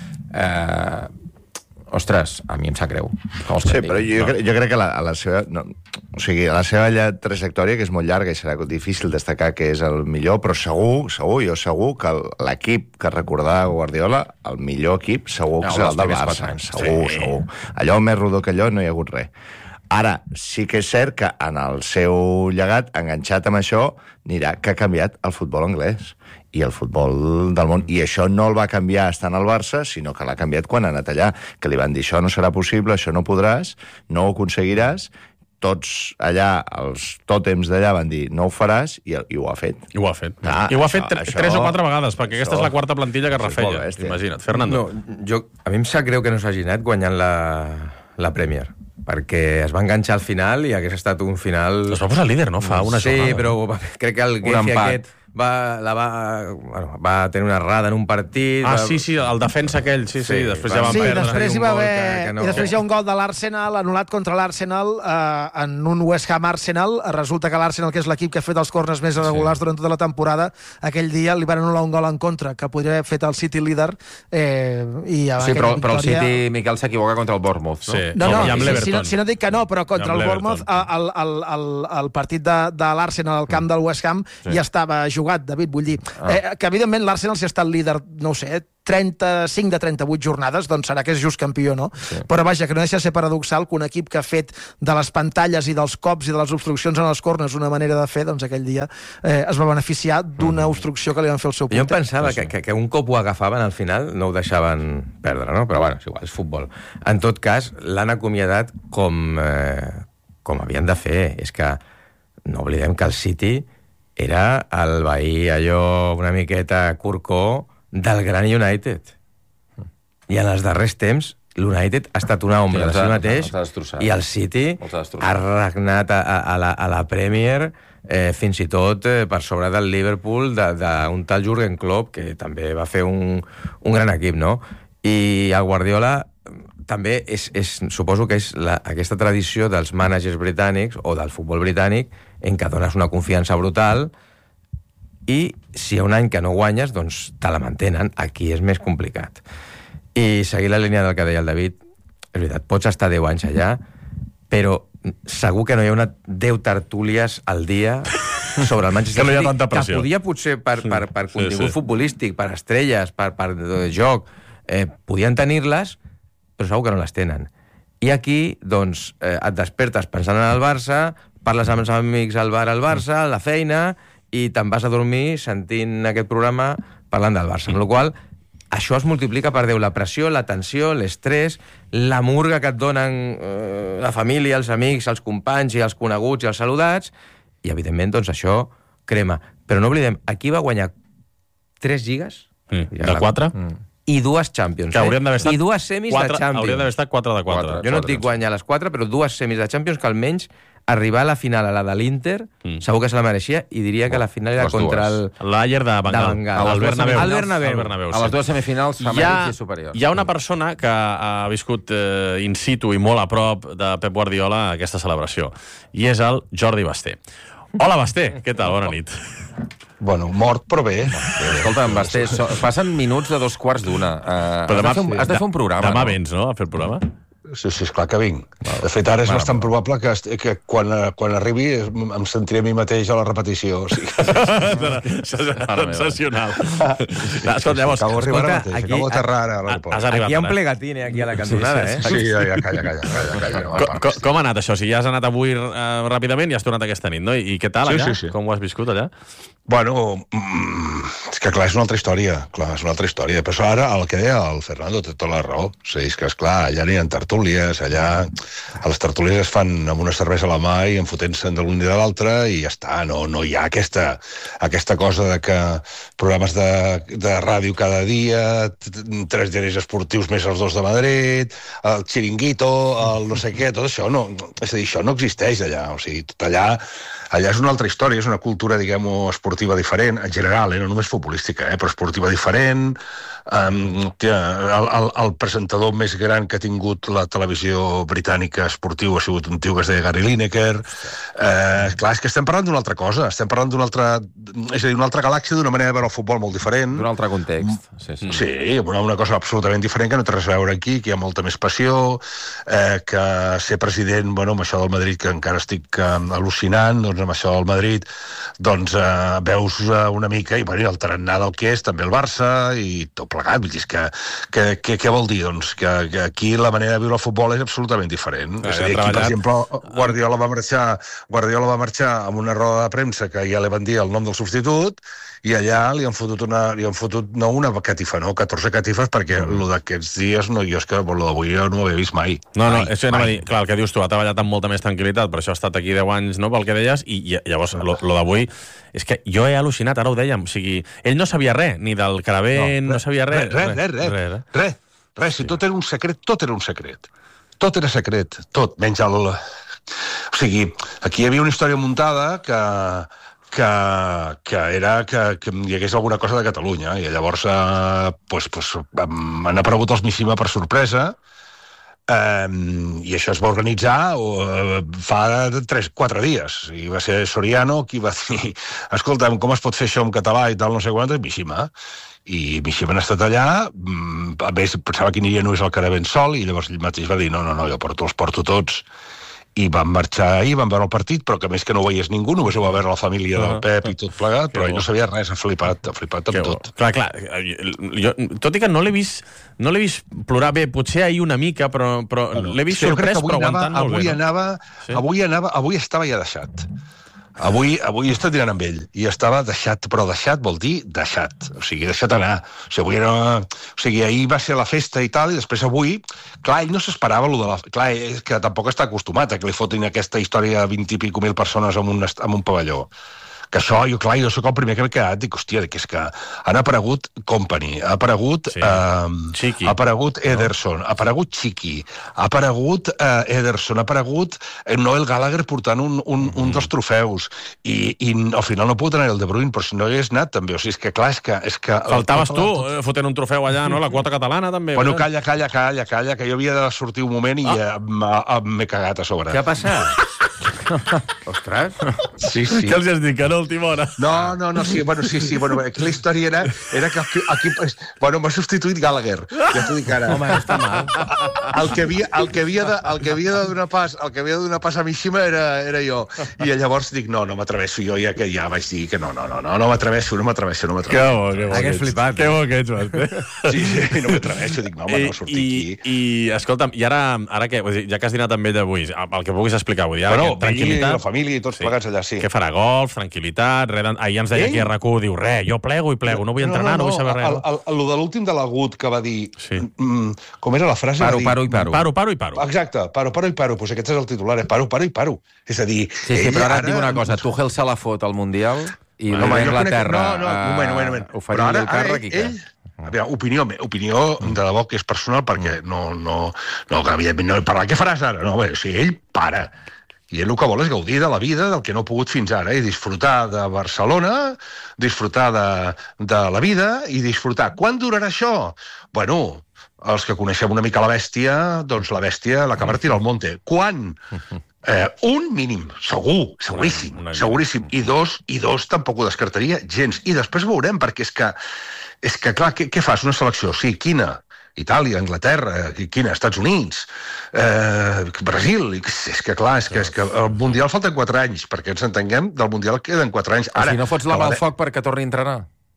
Eh, ostres, a mi em sap greu. Sí, però jo, no. jo crec que la, a la seva... No, o sigui, a la seva trajectòria, que és molt llarga i serà difícil destacar que és el millor, però segur, segur, jo segur que l'equip que recordava Guardiola, el millor equip, segur que no, serà el del Barça. Segur, sí. segur. Allò més rodó que allò no hi ha hagut res. Ara, sí que és cert que en el seu llegat, enganxat amb això, anirà que ha canviat el futbol anglès i el futbol del món. I això no el va canviar estant al Barça, sinó que l'ha canviat quan ha anat allà, que li van dir això no serà possible, això no podràs, no ho aconseguiràs, tots allà, els tòtems d'allà van dir no ho faràs, i, i ho ha fet. I ho ha fet. Ah, I ho ha fet això, tres això, o quatre vegades, perquè aquesta és la quarta plantilla que refeia. Imagina't. Fernando. No, jo, a mi em sap greu que no s'hagi anat guanyant la, la Premier, perquè es va enganxar al final i hagués estat un final... Es va posar líder, no? Fa una sí, jornada. Sí, però crec que el Gefi aquest... Va, la va, bueno, va tenir una errada en un partit... Ah, va... sí, sí, el defensa aquell, sí, sí, sí després ja van sí, perdre. Després hi va haver... Que, que no... I després hi ha un gol de l'Arsenal, anul·lat contra l'Arsenal, eh, en un West Ham-Arsenal. Resulta que l'Arsenal, que és l'equip que ha fet els corners més regulars sí. durant tota la temporada, aquell dia li van anul·lar un gol en contra, que podria haver fet el City líder. Eh, i sí, però, victòria... però el City, Miquel, s'equivoca contra el Bournemouth, no? Sí. No, no, no, si, si, no, si no dic que no, però contra el Bournemouth, el, el, el, el partit de, de l'Arsenal al camp del West Ham sí. ja estava jugat, David, vull dir. Ah. Eh, que evidentment l'Arsenal si ha estat líder, no ho sé, trenta-cinc de trenta-vuit jornades, doncs serà que és just campió, no? Sí. Però vaja, que no deixa de ser paradoxal que un equip que ha fet de les pantalles i dels cops i de les obstruccions en els corners una manera de fer, doncs aquell dia eh, es va beneficiar d'una obstrucció que li van fer el seu porter. Jo em pensava que, que, que un cop ho agafaven al final no ho deixaven perdre, no? Però bueno, és igual, és futbol. En tot cas, l'han acomiadat com, eh, com havien de fer. És que no oblidem que el City era el veí allò una miqueta curcó del gran United. I en els darrers temps l'United ha estat una ombra de si mateix i el City ha regnat a, a, la, a la Premier eh, fins i tot eh, per sobre del Liverpool d'un tal Jürgen Klopp, que també va fer un, un gran equip, no? I el Guardiola també és, és, suposo que és la, aquesta tradició dels mànagers britànics o del futbol britànic en què dones una confiança brutal i si hi ha un any que no guanyes, doncs te la mantenen. Aquí és més complicat. I seguir la línia del que deia el David, és veritat, pots estar deu anys allà, però segur que no hi ha una deu tertúlies al dia sobre el Manchester City, que, no que podia potser per, per, per contingut sí, sí. futbolístic, per estrelles, per, per joc, eh, podien tenir-les, però segur que no les tenen. I aquí, doncs, eh, et despertes pensant en el Barça, parles amb els amics al bar al Barça, a la feina, i te'n vas a dormir sentint aquest programa parlant del Barça. Amb la qual cosa, això es multiplica per deu. La pressió, la tensió, l'estrès, la murga que et donen eh, la família, els amics, els companys i els coneguts i els saludats, i, evidentment, doncs, això crema. Però no oblidem, aquí va guanyar tres lligues. Mm, de quatre? Mm. I dues Champions, eh? I dues semis quatre, de Champions. Haurien d'haver estat quatre de quatre. Jo no et dic guanyar les quatre, però dues semis de Champions que almenys arribar a la final, a la de l'Inter, mm. segur que se la mereixia, i diria que la final era contra el... L'Ayer de Bengal. De Bengal. Al Bernabéu. Al Bernabéu. Bernabéu sí. A les dues semifinals s'ha mèrit superior. Hi ha una persona que ha viscut eh, in situ i molt a prop de Pep Guardiola aquesta celebració, i és el Jordi Basté. Hola, Basté, què tal? Bona nit. Bueno, mort, però bé. Escolta, Basté, so, passen minuts de dos quarts d'una. Uh, has, de fer un, has de fer un programa, demà no? vens, no?, a fer el programa? Sí, sí, esclar que vinc. De fet, ara és bueno, bastant probable que, que quan, quan arribi em sentiré a mi mateix a la repetició. O sigui. Sensacional. Escolta, llavors... Acabo d'arribar ara mateix, acabo d'aterrar ara a l'aeroport. Aquí hi ha un plegatine, aquí a la cantonada, eh? Sí, ja, ja, calla, calla. calla, calla no, com, com, com ha anat això? Si ja has anat avui uh, ràpidament i has tornat aquesta nit, no? I, i què tal allà? Sí, sí, sí. Com ho has viscut allà? Bueno, mm, és que clar, és una altra història, clar, és una altra història. Però ara, el que deia el Fernando té tota la raó. O sigui, és que, esclar, allà n'hi ha tertúlies, allà a les tertúlies es fan amb una cervesa a la mà i enfotent-se de l'un i de l'altre i ja està, no, no hi ha aquesta, aquesta cosa de que programes de, de ràdio cada dia, tres diaris esportius més els dos de Madrid, el xiringuito, el no sé què, tot això, no, és a dir, això no existeix allà, o sigui, tot allà, allà és una altra història, és una cultura, diguem-ho, esportiva diferent, en general, eh, no només futbolística, eh, però esportiva diferent. Um, tia, el, el, el presentador més gran que ha tingut la televisió britànica esportiu ha sigut un tio que es deia Gary Lineker. Eh, clar, és que estem parlant d'una altra cosa, estem parlant d'una altra, és a dir, una altra galàxia, d'una manera de veure el futbol molt diferent. D'un altre context. Sí, sí. Sí, una, una cosa absolutament diferent, que no té res a veure aquí, que hi ha molta més passió, eh, que ser president, bueno, amb això del Madrid, que encara estic eh, al·lucinant, doncs amb això del Madrid, doncs eh, veus una mica, i bueno, el tarannà del que és, també el Barça, i tot plegat, vull dir, que, que, que, què vol dir? Doncs que, que aquí la manera de viure el futbol és absolutament diferent. Ah, és a dir, aquí, per exemple, Guardiola va marxar Guardiola va marxar amb una roda de premsa que ja li van dir el nom del substitut, i allà li han fotut una, li han fotut no una catifa, no, catorze catifes, perquè mm. lo d'aquests dies, no, jo és que lo d'avui no ho havia vist mai. No, no, mai, això anava a dir, clar, el que dius tu, ha treballat amb molta més tranquil·litat, per això ha estat aquí deu anys, no?, pel que deies, i, i llavors, lo, lo d'avui, és que jo he al·lucinat, ara ho dèiem, o sigui, ell no sabia res, ni del Caravent, no, no sabia res. Res, res, res, res, res, res, si tot era un secret, tot era un secret. Tot era secret, tot, menys el... O sigui, aquí hi havia una història muntada que... que, que era que, que hi hagués alguna cosa de Catalunya, i llavors eh, pues, pues, han aparegut els Mishima per sorpresa, eh, i això es va organitzar eh, fa tres quatre dies, i va ser Soriano qui va dir, escolta'm, com es pot fer això en català i tal, no sé quant, Mishima. I Mishima ha estat allà, a més pensava que aniria només al Caravent sol, i llavors ell mateix va dir, no, no, no, jo porto, els porto tots. I van marxar ahir, van veure el partit, però que més que no ho veies ningú, només ho va veure la família del Pep i tot plegat, però ell no sabia res, ha flipat, ha flipat amb tot. Clar, clar, jo, tot i que no l'he vist, no l'he vist plorar bé, potser ahir una mica, però, però bueno, l'he vist sorprès, però aguantant molt avui bé. Anava, sí? avui, anava, avui estava ja deixat. Avui, avui he estat dinant amb ell, i estava deixat, però deixat vol dir deixat, o sigui, deixat anar. O sigui, avui era... o sigui, ahir va ser la festa i tal, i després avui, clar, ell no s'esperava lo de la... Clar, és que tampoc està acostumat a que li fotin aquesta història de vint i pico mil persones en un, en un pavelló. Que això, jo, clar, jo sóc el primer que m'he quedat, dic, hòstia, que és que han aparegut Company, ha aparegut sí. eh, ha aparegut Ederson, no? ha aparegut Chiqui, ha aparegut eh, Ederson, ha aparegut Noel Gallagher portant un, un, mm. un dels trofeus, i, i al final no puc anar el De Bruyne, però si no hi hagués anat també, o sigui, és que clar, és que... És que faltaves tu, eh, fotent un trofeu allà, no?, la quota catalana també. Bueno, calla, calla, calla, calla, que jo havia de sortir un moment i ah. eh, m'he cagat a sobre. Què ha passat? Ostres. Sí, sí. Què els has dit, que no, a última hora? No, no, no, sí, bueno, sí, sí, bueno, aquí la història era, era que aquí, aquí bueno, m'ha substituït Gallagher, ja t'ho dic ara. Home, està mal. El que havia, el que havia, de, el que havia de donar pas, el que havia de donar pas a Mishima era, era jo, i llavors dic, no, no m'atreveixo, jo ja que ja vaig dir que no, no, no, no, no m'atreveixo, no m'atreveixo, no m'atreveixo. Que bo, que bo. Hagués flipat. Que bo que ets, Basté. Sí, sí, no m'atreveixo, dic, no, home, no, sortir aquí. I, i escolta'm, i ara, ara què, ja que has dinat amb ell avui, el que puguis explicar, vull dir, ara bueno, que tranquil·litat. La família i tots sí. plegats allà, sí. Què farà? Golf, tranquil·litat, res... Ahir ens deia Ei? aquí a RAC u, diu, res, jo plego i plego, no vull entrenar, no, no, no, no vull saber res. El, el, el, el de l'últim de l'Agut que va dir... Sí. Mm, com era la frase? Paro, dir, paro i paro. Paro, paro i paro. Exacte, paro, paro i paro. Pues aquest és el titular, eh? Paro, paro i paro. És a dir... Sí, sí, però ara et dic una cosa, Tuchel se la fot al Mundial i no, ve Anglaterra no, no, un moment, un moment, un moment. oferir el càrrec i què? Ell, Aviam, opinió, opinió de debò que és personal, perquè no, no, no, que evidentment no parlar, què faràs ara? No, bé, o sigui, ell para. I ell el que vol és gaudir de la vida, del que no ha pogut fins ara, i disfrutar de Barcelona, disfrutar de, de la vida i disfrutar. Quan durarà això? Bueno, els que coneixem una mica la bèstia, doncs la bèstia l'acabarà tirant al monte. Quan? Eh, un mínim, segur, seguríssim, seguríssim. I dos, i dos tampoc ho descartaria gens. I després veurem, perquè és que, és que clar, què, què fas? Una selecció? Sí, quina? Itàlia, Anglaterra, quina? Estats Units, eh, Brasil, és que clar, és que, és que el Mundial falten quatre anys, perquè ens entenguem, del Mundial queden quatre anys. Ara, o si no fots la mà al foc perquè torni a entrenar?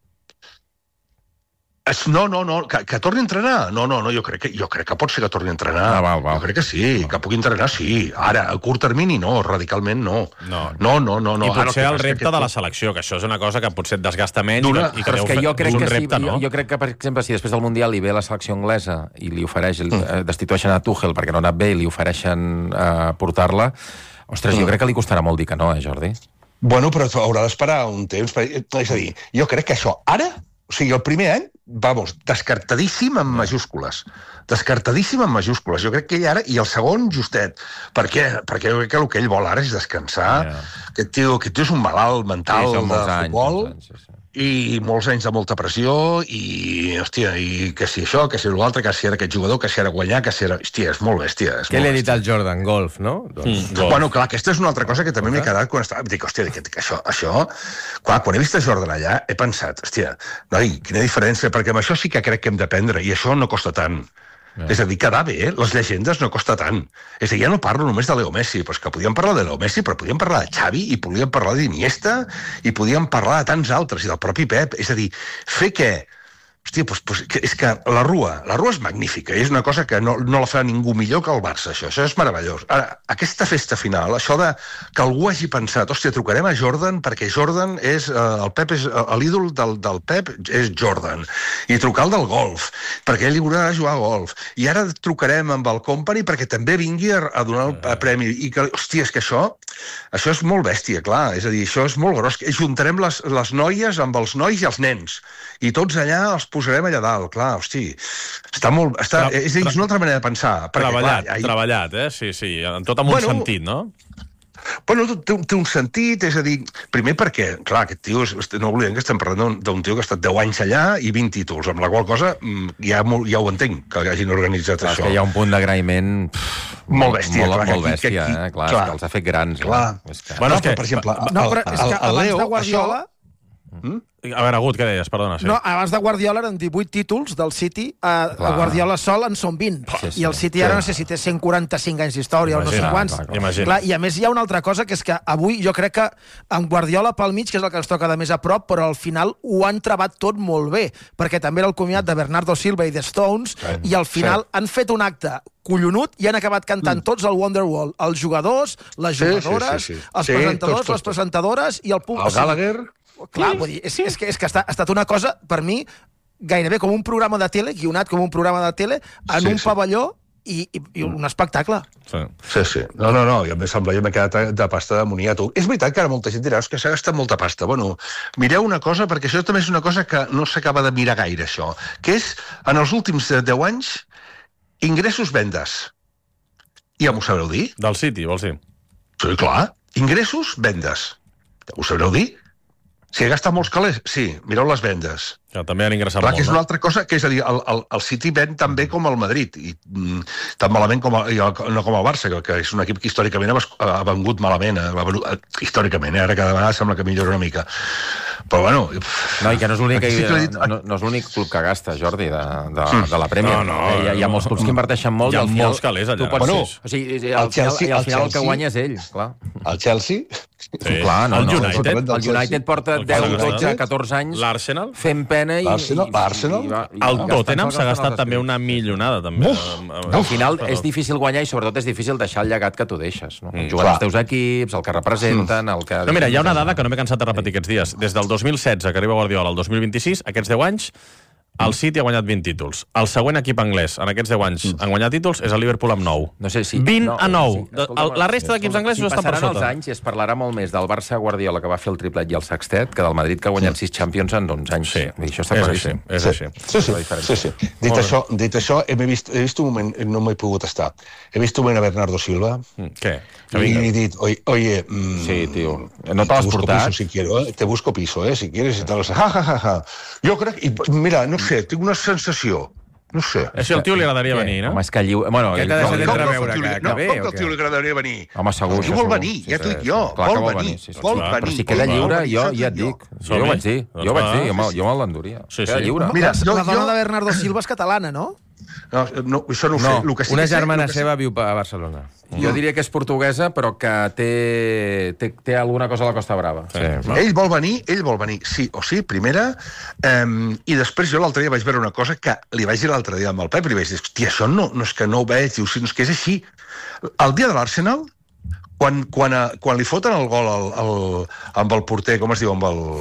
No, no, no, que, que torni a entrenar. No, no, no, jo crec que, jo crec que pot ser que torni a entrenar. Ah, val, val. Jo crec que sí, que pugui entrenar, sí. Ara, a curt termini, no, radicalment no. No, no, no. no, no. I potser Ara, el repte que... de la selecció, que això és una cosa que potser et desgasta menys Duna, i que, però deu és que jo crec un que repte, sí, no? Jo, jo crec que, per exemple, si després del Mundial li ve la selecció anglesa i li ofereix, mm. destitueixen a Tuchel perquè no ha anat bé i li ofereixen uh, portar-la, ostres, mm. jo crec que li costarà molt dir que no, eh, Jordi? Bueno, però haurà d'esperar un temps. Per... És a dir, jo crec que això ara, o sigui, el primer any, vamos, descartadíssim en majúscules. Descartadíssim en majúscules. Jo crec que ell ara, i el segon, justet. Per què? Perquè jo crec que el que ell vol ara és descansar. Yeah. Aquest, tio, aquest tio és un malalt mental sí, de futbol. Anys, anys, sí, sí. I molts anys de molta pressió, i, hòstia, i que si això, que si l'altre, que si era aquest jugador, que si era guanyar, que si era... Hòstia, és molt bèstia. És Què molt li ha dit al Jordan? Golf, no? Doncs, mm, golf. Bueno, clar, aquesta és una altra cosa que també m'he quedat quan estava... Dic, hòstia, que, que això, això... Clar, quan he vist a Jordan allà, he pensat, hòstia, noi, quina diferència, perquè amb això sí que crec que hem d'aprendre, i això no costa tant. Yeah. És a dir, quedar bé, les llegendes no costa tant. És a dir, ja no parlo només de Leo Messi, però és que podíem parlar de Leo Messi, però podíem parlar de Xavi, i podíem parlar d'Iniesta, i podíem parlar de tants altres, i del propi Pep. És a dir, fer què? Hòstia, doncs, doncs, és que la Rua, la Rua és magnífica, és una cosa que no, no la fa ningú millor que el Barça, això, això és meravellós. Ara, aquesta festa final, això de que algú hagi pensat, hòstia, trucarem a Jordan perquè Jordan és, eh, el Pep és, l'ídol del, del Pep és Jordan, i trucar el del golf, perquè ell li haurà de jugar a golf, i ara trucarem amb el Company perquè també vingui a, a donar el a premi, i que, hòstia, és que això, això és molt bèstia, clar, és a dir, això és molt gros, juntarem les, les noies amb els nois i els nens, i tots allà els posarem allà dalt, clar, hosti, està molt... Està, Tra és, és una altra manera de pensar. Perquè, treballat, clar, ahir... treballat, eh? Sí, sí, en tot amb bueno, un sentit, no? Bueno, té, té un sentit, és a dir, primer perquè, clar, aquest tio, és, no oblidem que estem parlant d'un tio que ha estat deu anys allà i vint títols, amb la qual cosa ja, ja ho entenc, que hagin organitzat clar, això. Que hi ha un punt d'agraïment molt bèstia, molt, clar, molt aquí, bèstia, aquí, eh? clar, clar, que els ha fet grans. Clar. És que... Bueno, no, però, per exemple, no, però és que el, el, el Leo, abans de Guardiola... això... Mm? A veure, Agut, què deies? Perdona, sí. No, abans de Guardiola eren divuit títols del City, a, a Guardiola sol en són vint. Sí, sí, I el City ara sí. no sé si té cent quaranta-cinc anys d'història o no sé quants. Clar, clar, I a més hi ha una altra cosa, que és que avui jo crec que amb Guardiola pel mig, que és el que ens toca de més a prop, però al final ho han trebat tot molt bé, perquè també era el comiat de Bernardo Silva i de Stones, sí, i al final sí. han fet un acte collonut i han acabat cantant mm. tots el Wonderwall. Els jugadors, les jugadores, sí, sí, sí, sí. els sí, presentadors, tots, tots, les presentadores i el públic. El Gallagher... Clar, vull dir, és, és que, és que ha estat una cosa, per mi, gairebé com un programa de tele, guionat com un programa de tele, en sí, un sí. pavelló i, i, i un espectacle. Sí, sí. sí. No, no, no, jo em sembla, jo m'he quedat de pasta de moniato. És veritat que ara molta gent dirà que s'ha gastat molta pasta. Bueno, mireu una cosa, perquè això també és una cosa que no s'acaba de mirar gaire, això, que és, en els últims deu anys, ingressos vendes. Ja m'ho sabreu dir? Del City, vols dir? Sí, clar. Ingressos, vendes. Ja ho sabreu dir? Si ha gastat molts calés, sí, mireu les vendes. Que també han ingressat clar, molt, que és una no? altra cosa, que és a dir, el, el, el City ven tan bé com el Madrid, i mm, tan malament com el, no com el Barça, que, que és un equip que històricament ha, ha vengut malament, ha vengut, històricament, eh? Ara cada vegada sembla que millora una mica. Però bueno... No, i que no és l'únic no, no, no és l'únic club que gasta, Jordi, de, de, mm. de la Premier. No, no, hi, ha, hi ha molts clubs que inverteixen molt. Hi ha i al final, molts calés allà. Bueno, ser. o sigui, al, el Chelsea, final, al final el, el que guanya és ell, clar. El Chelsea... Sí, clar, no, el no, United, el, el United porta deu, dotze, catorze anys l'Arsenal fent pena i... L'Arsenal? L'Arsenal? El Tottenham s'ha gastat també una milionada, també. Al final és difícil guanyar i sobretot és difícil deixar el llegat que tu deixes. No? Mm, jugant els teus equips, el que representen... El que... No, mira, hi ha una dada que no m'he cansat de repetir aquests dies. Des del dos mil setze, que arriba Guardiola, al dos mil vint-i-sis, aquests deu anys, el City ha guanyat vint títols. El següent equip anglès en aquests deu anys en guanyar títols és el Liverpool amb nou. No sé si... vint no, a nou. Sí, escolta, la resta d'equips anglesos si estan per sota. Passaran els anys i es parlarà molt més del Barça Guardiola, que va fer el triplet i el sextet, que del Madrid, que ha guanyat sis Champions en onze anys. Sí, I això està és així. És així. Sí, sí. sí, sí. Dit, això, dit això, he vist, he vist un moment, no m'he pogut estar, he vist un moment a Bernardo Silva. Què? Y he dit, oye, oye mmm, sí, tío, no te has portat. Si quiero, eh? Te busco piso, eh? Si quieres y tal. Ja, ja, ja, ja. Jo crec, i mira, no sé, tinc una sensació, no sé. És que al tio li agradaria venir, no? Home, és que lliu... Bueno, que cada vegada d'entreveure que, que ve, o què? No, com que al tio li agradaria venir? Home, segur. El tio vol venir, ja t'ho dic jo. Vol venir, vol venir. Però si queda lliure, jo ja et dic. Jo ho vaig dir, jo ho vaig dir, jo me'l l'enduria. Queda lliure. Mira, la dona de Bernardo Silva és catalana, no? No, no, això no ho sé. No, el que sí una que sé, germana que seva viu a Barcelona. Jo diria que és portuguesa, però que té, té, té alguna cosa a la Costa Brava. Sí. No? Ell vol venir, ell vol venir, sí o sí, primera, um, i després jo l'altre dia vaig veure una cosa que li vaig dir l'altre dia amb el Pep, i li vaig dir, hòstia, això no, no és que no ho veig, diu, sinó que és així. El dia de l'Arsenal, quan, quan, a, quan li foten el gol al, al, amb el porter, com es diu, amb el...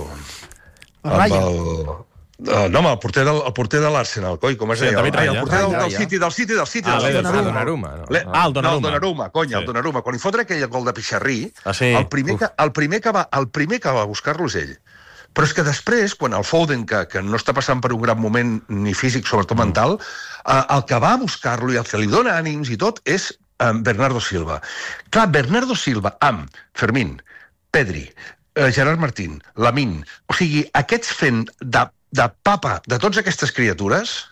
Amb el... Uh, no, home, el porter, del, el porter de l'Arsenal, coi, com es sí, deia? El, el porter del, del City, del City, del City. Ah, del el Donnarumma. No. Le... Ah, el Donnarumma. No, el Donnarumma, conya, sí. el Donnarumma. Quan li fotre aquell gol de Pixarrí, ah, sí. el, primer que, el, primer que va, el primer que va a buscar-lo és ell. Però és que després, quan el Foden, que, que no està passant per un gran moment ni físic, sobretot mm. mental, eh, el que va a buscar-lo i el que li dona ànims i tot és eh, Bernardo Silva. Clar, Bernardo Silva amb Fermín, Pedri, eh, Gerard Martín, Lamine, o sigui, aquests fent de de papa de totes aquestes criatures,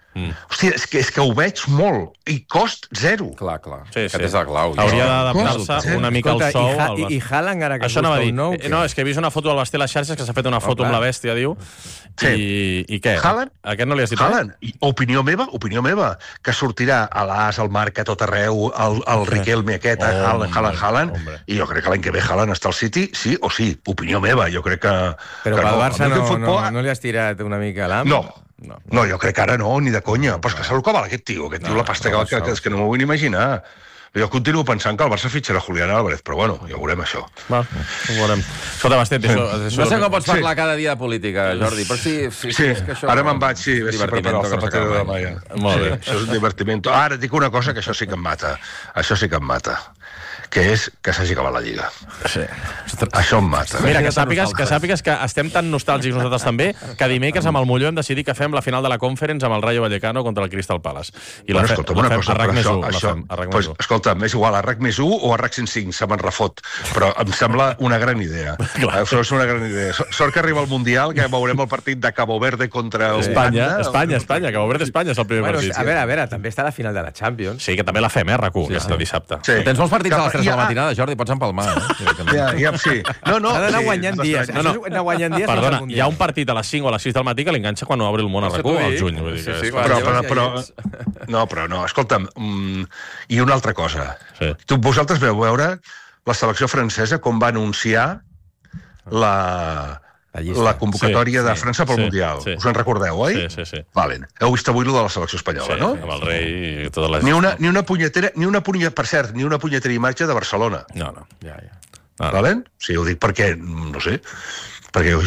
Mm. Hòstia, és que, és que ho veig molt. I cost zero. Clar, clar. Sí, Aquest sí. és el clau. Hauria d'adaptar-se una mica al sou. I, ha, i, i Haaland, ara que Això anava a dir. nou, No, és que he vist una foto del Basté a les xarxes que s'ha fet una foto Oh, amb la clar. bèstia, diu. Sí. I, I què? Haaland? A aquest no li has dit Haaland, i opinió meva, opinió meva, que sortirà a l'As, al Marca, a tot arreu, el, el Riquelme aquest, Oh, Haaland, Haaland, Haaland, hombre. i jo crec que l'any que ve Haaland està al City, sí o sí, opinió meva, jo crec que... Però que pel no. Barça A mi no, el futbol- no, no li has tirat una mica a l'am? No, no, no, jo crec que ara no, ni de conya. Però és que saps el que val aquest tio? Aquest tio, la pasta que, que, que, és que no m'ho vull ni imaginar. Jo continuo pensant que el Barça fitxarà Julián Álvarez, però bueno, ja veurem això. Va, ho veurem. Escolta, Bastet, això... No sé com pots Sí. parlar cada dia de política, Jordi, però sí... Sí, Sí, és que això... ara me'n vaig, sí, a veure si preparo el zapatero de Maia. Maia. Molt bé. Sí, això és un divertimento. Ara et dic una cosa que això sí que em mata. Això sí que em mata. Que és que s'hagi acabat la Lliga. Sí. Això em mata. Mira, que sàpigues, que sàpigues que estem tan nostàlgics nosaltres també que dimecres amb el Molló hem decidit que fem la final de la Conference amb el Rayo Vallecano contra el Crystal Palace. I Bueno, la, fe, escolta'm, la una fem cosa, a RAC però més això, u. La això, fem a RAC pues, més u. escolta, m'és igual a RAC més u o a RAC cent cinc, se me'n refot. Però em sembla una gran idea. Això és una gran idea. Sort que arriba el Mundial, que veurem el partit de Cabo Verde contra Espanya, Uganda. Espanya, Espanya, Cabo Verde Espanya és el primer Bueno, partit. a veure, a veure, també està la final de la Champions. Sí, que també la fem, eh, RAC u, sí, aquest dissabte. Sí. Tens molts partits a les tres de la Ja- matinada, Jordi, pots empalmar, eh? Ja, ja, sí. No, no, Ha d'anar sí, guanyant és dies. bastant- Això és anar guanyant dies Perdona, sense hi Mundial. ha un partit a les cinc o a les sis del matí que l'enganxa quan obre el món a Això RAC u t'ho al dic. juny. Vull dir Sí, que sí, és- clar. Però, Lleves però, ja però, no, però no, escolta'm, mm, i una altra cosa. Sí. Tu, vosaltres veu veure la selecció francesa com va anunciar la, La llista. la convocatòria Sí, de sí, França pel sí, Mundial. sí. Us en recordeu, oi? Sí, sí, sí. Valen. Heu vist avui lo de la selecció espanyola, Sí, no? amb el rei i totes les... Ni una, ni una punyetera, ni una punyetera, per cert, ni una punyetera imatge de Barcelona. No, no. Ja, ja. Ah, Valen? Sí, ho dic perquè, no sé, perquè jo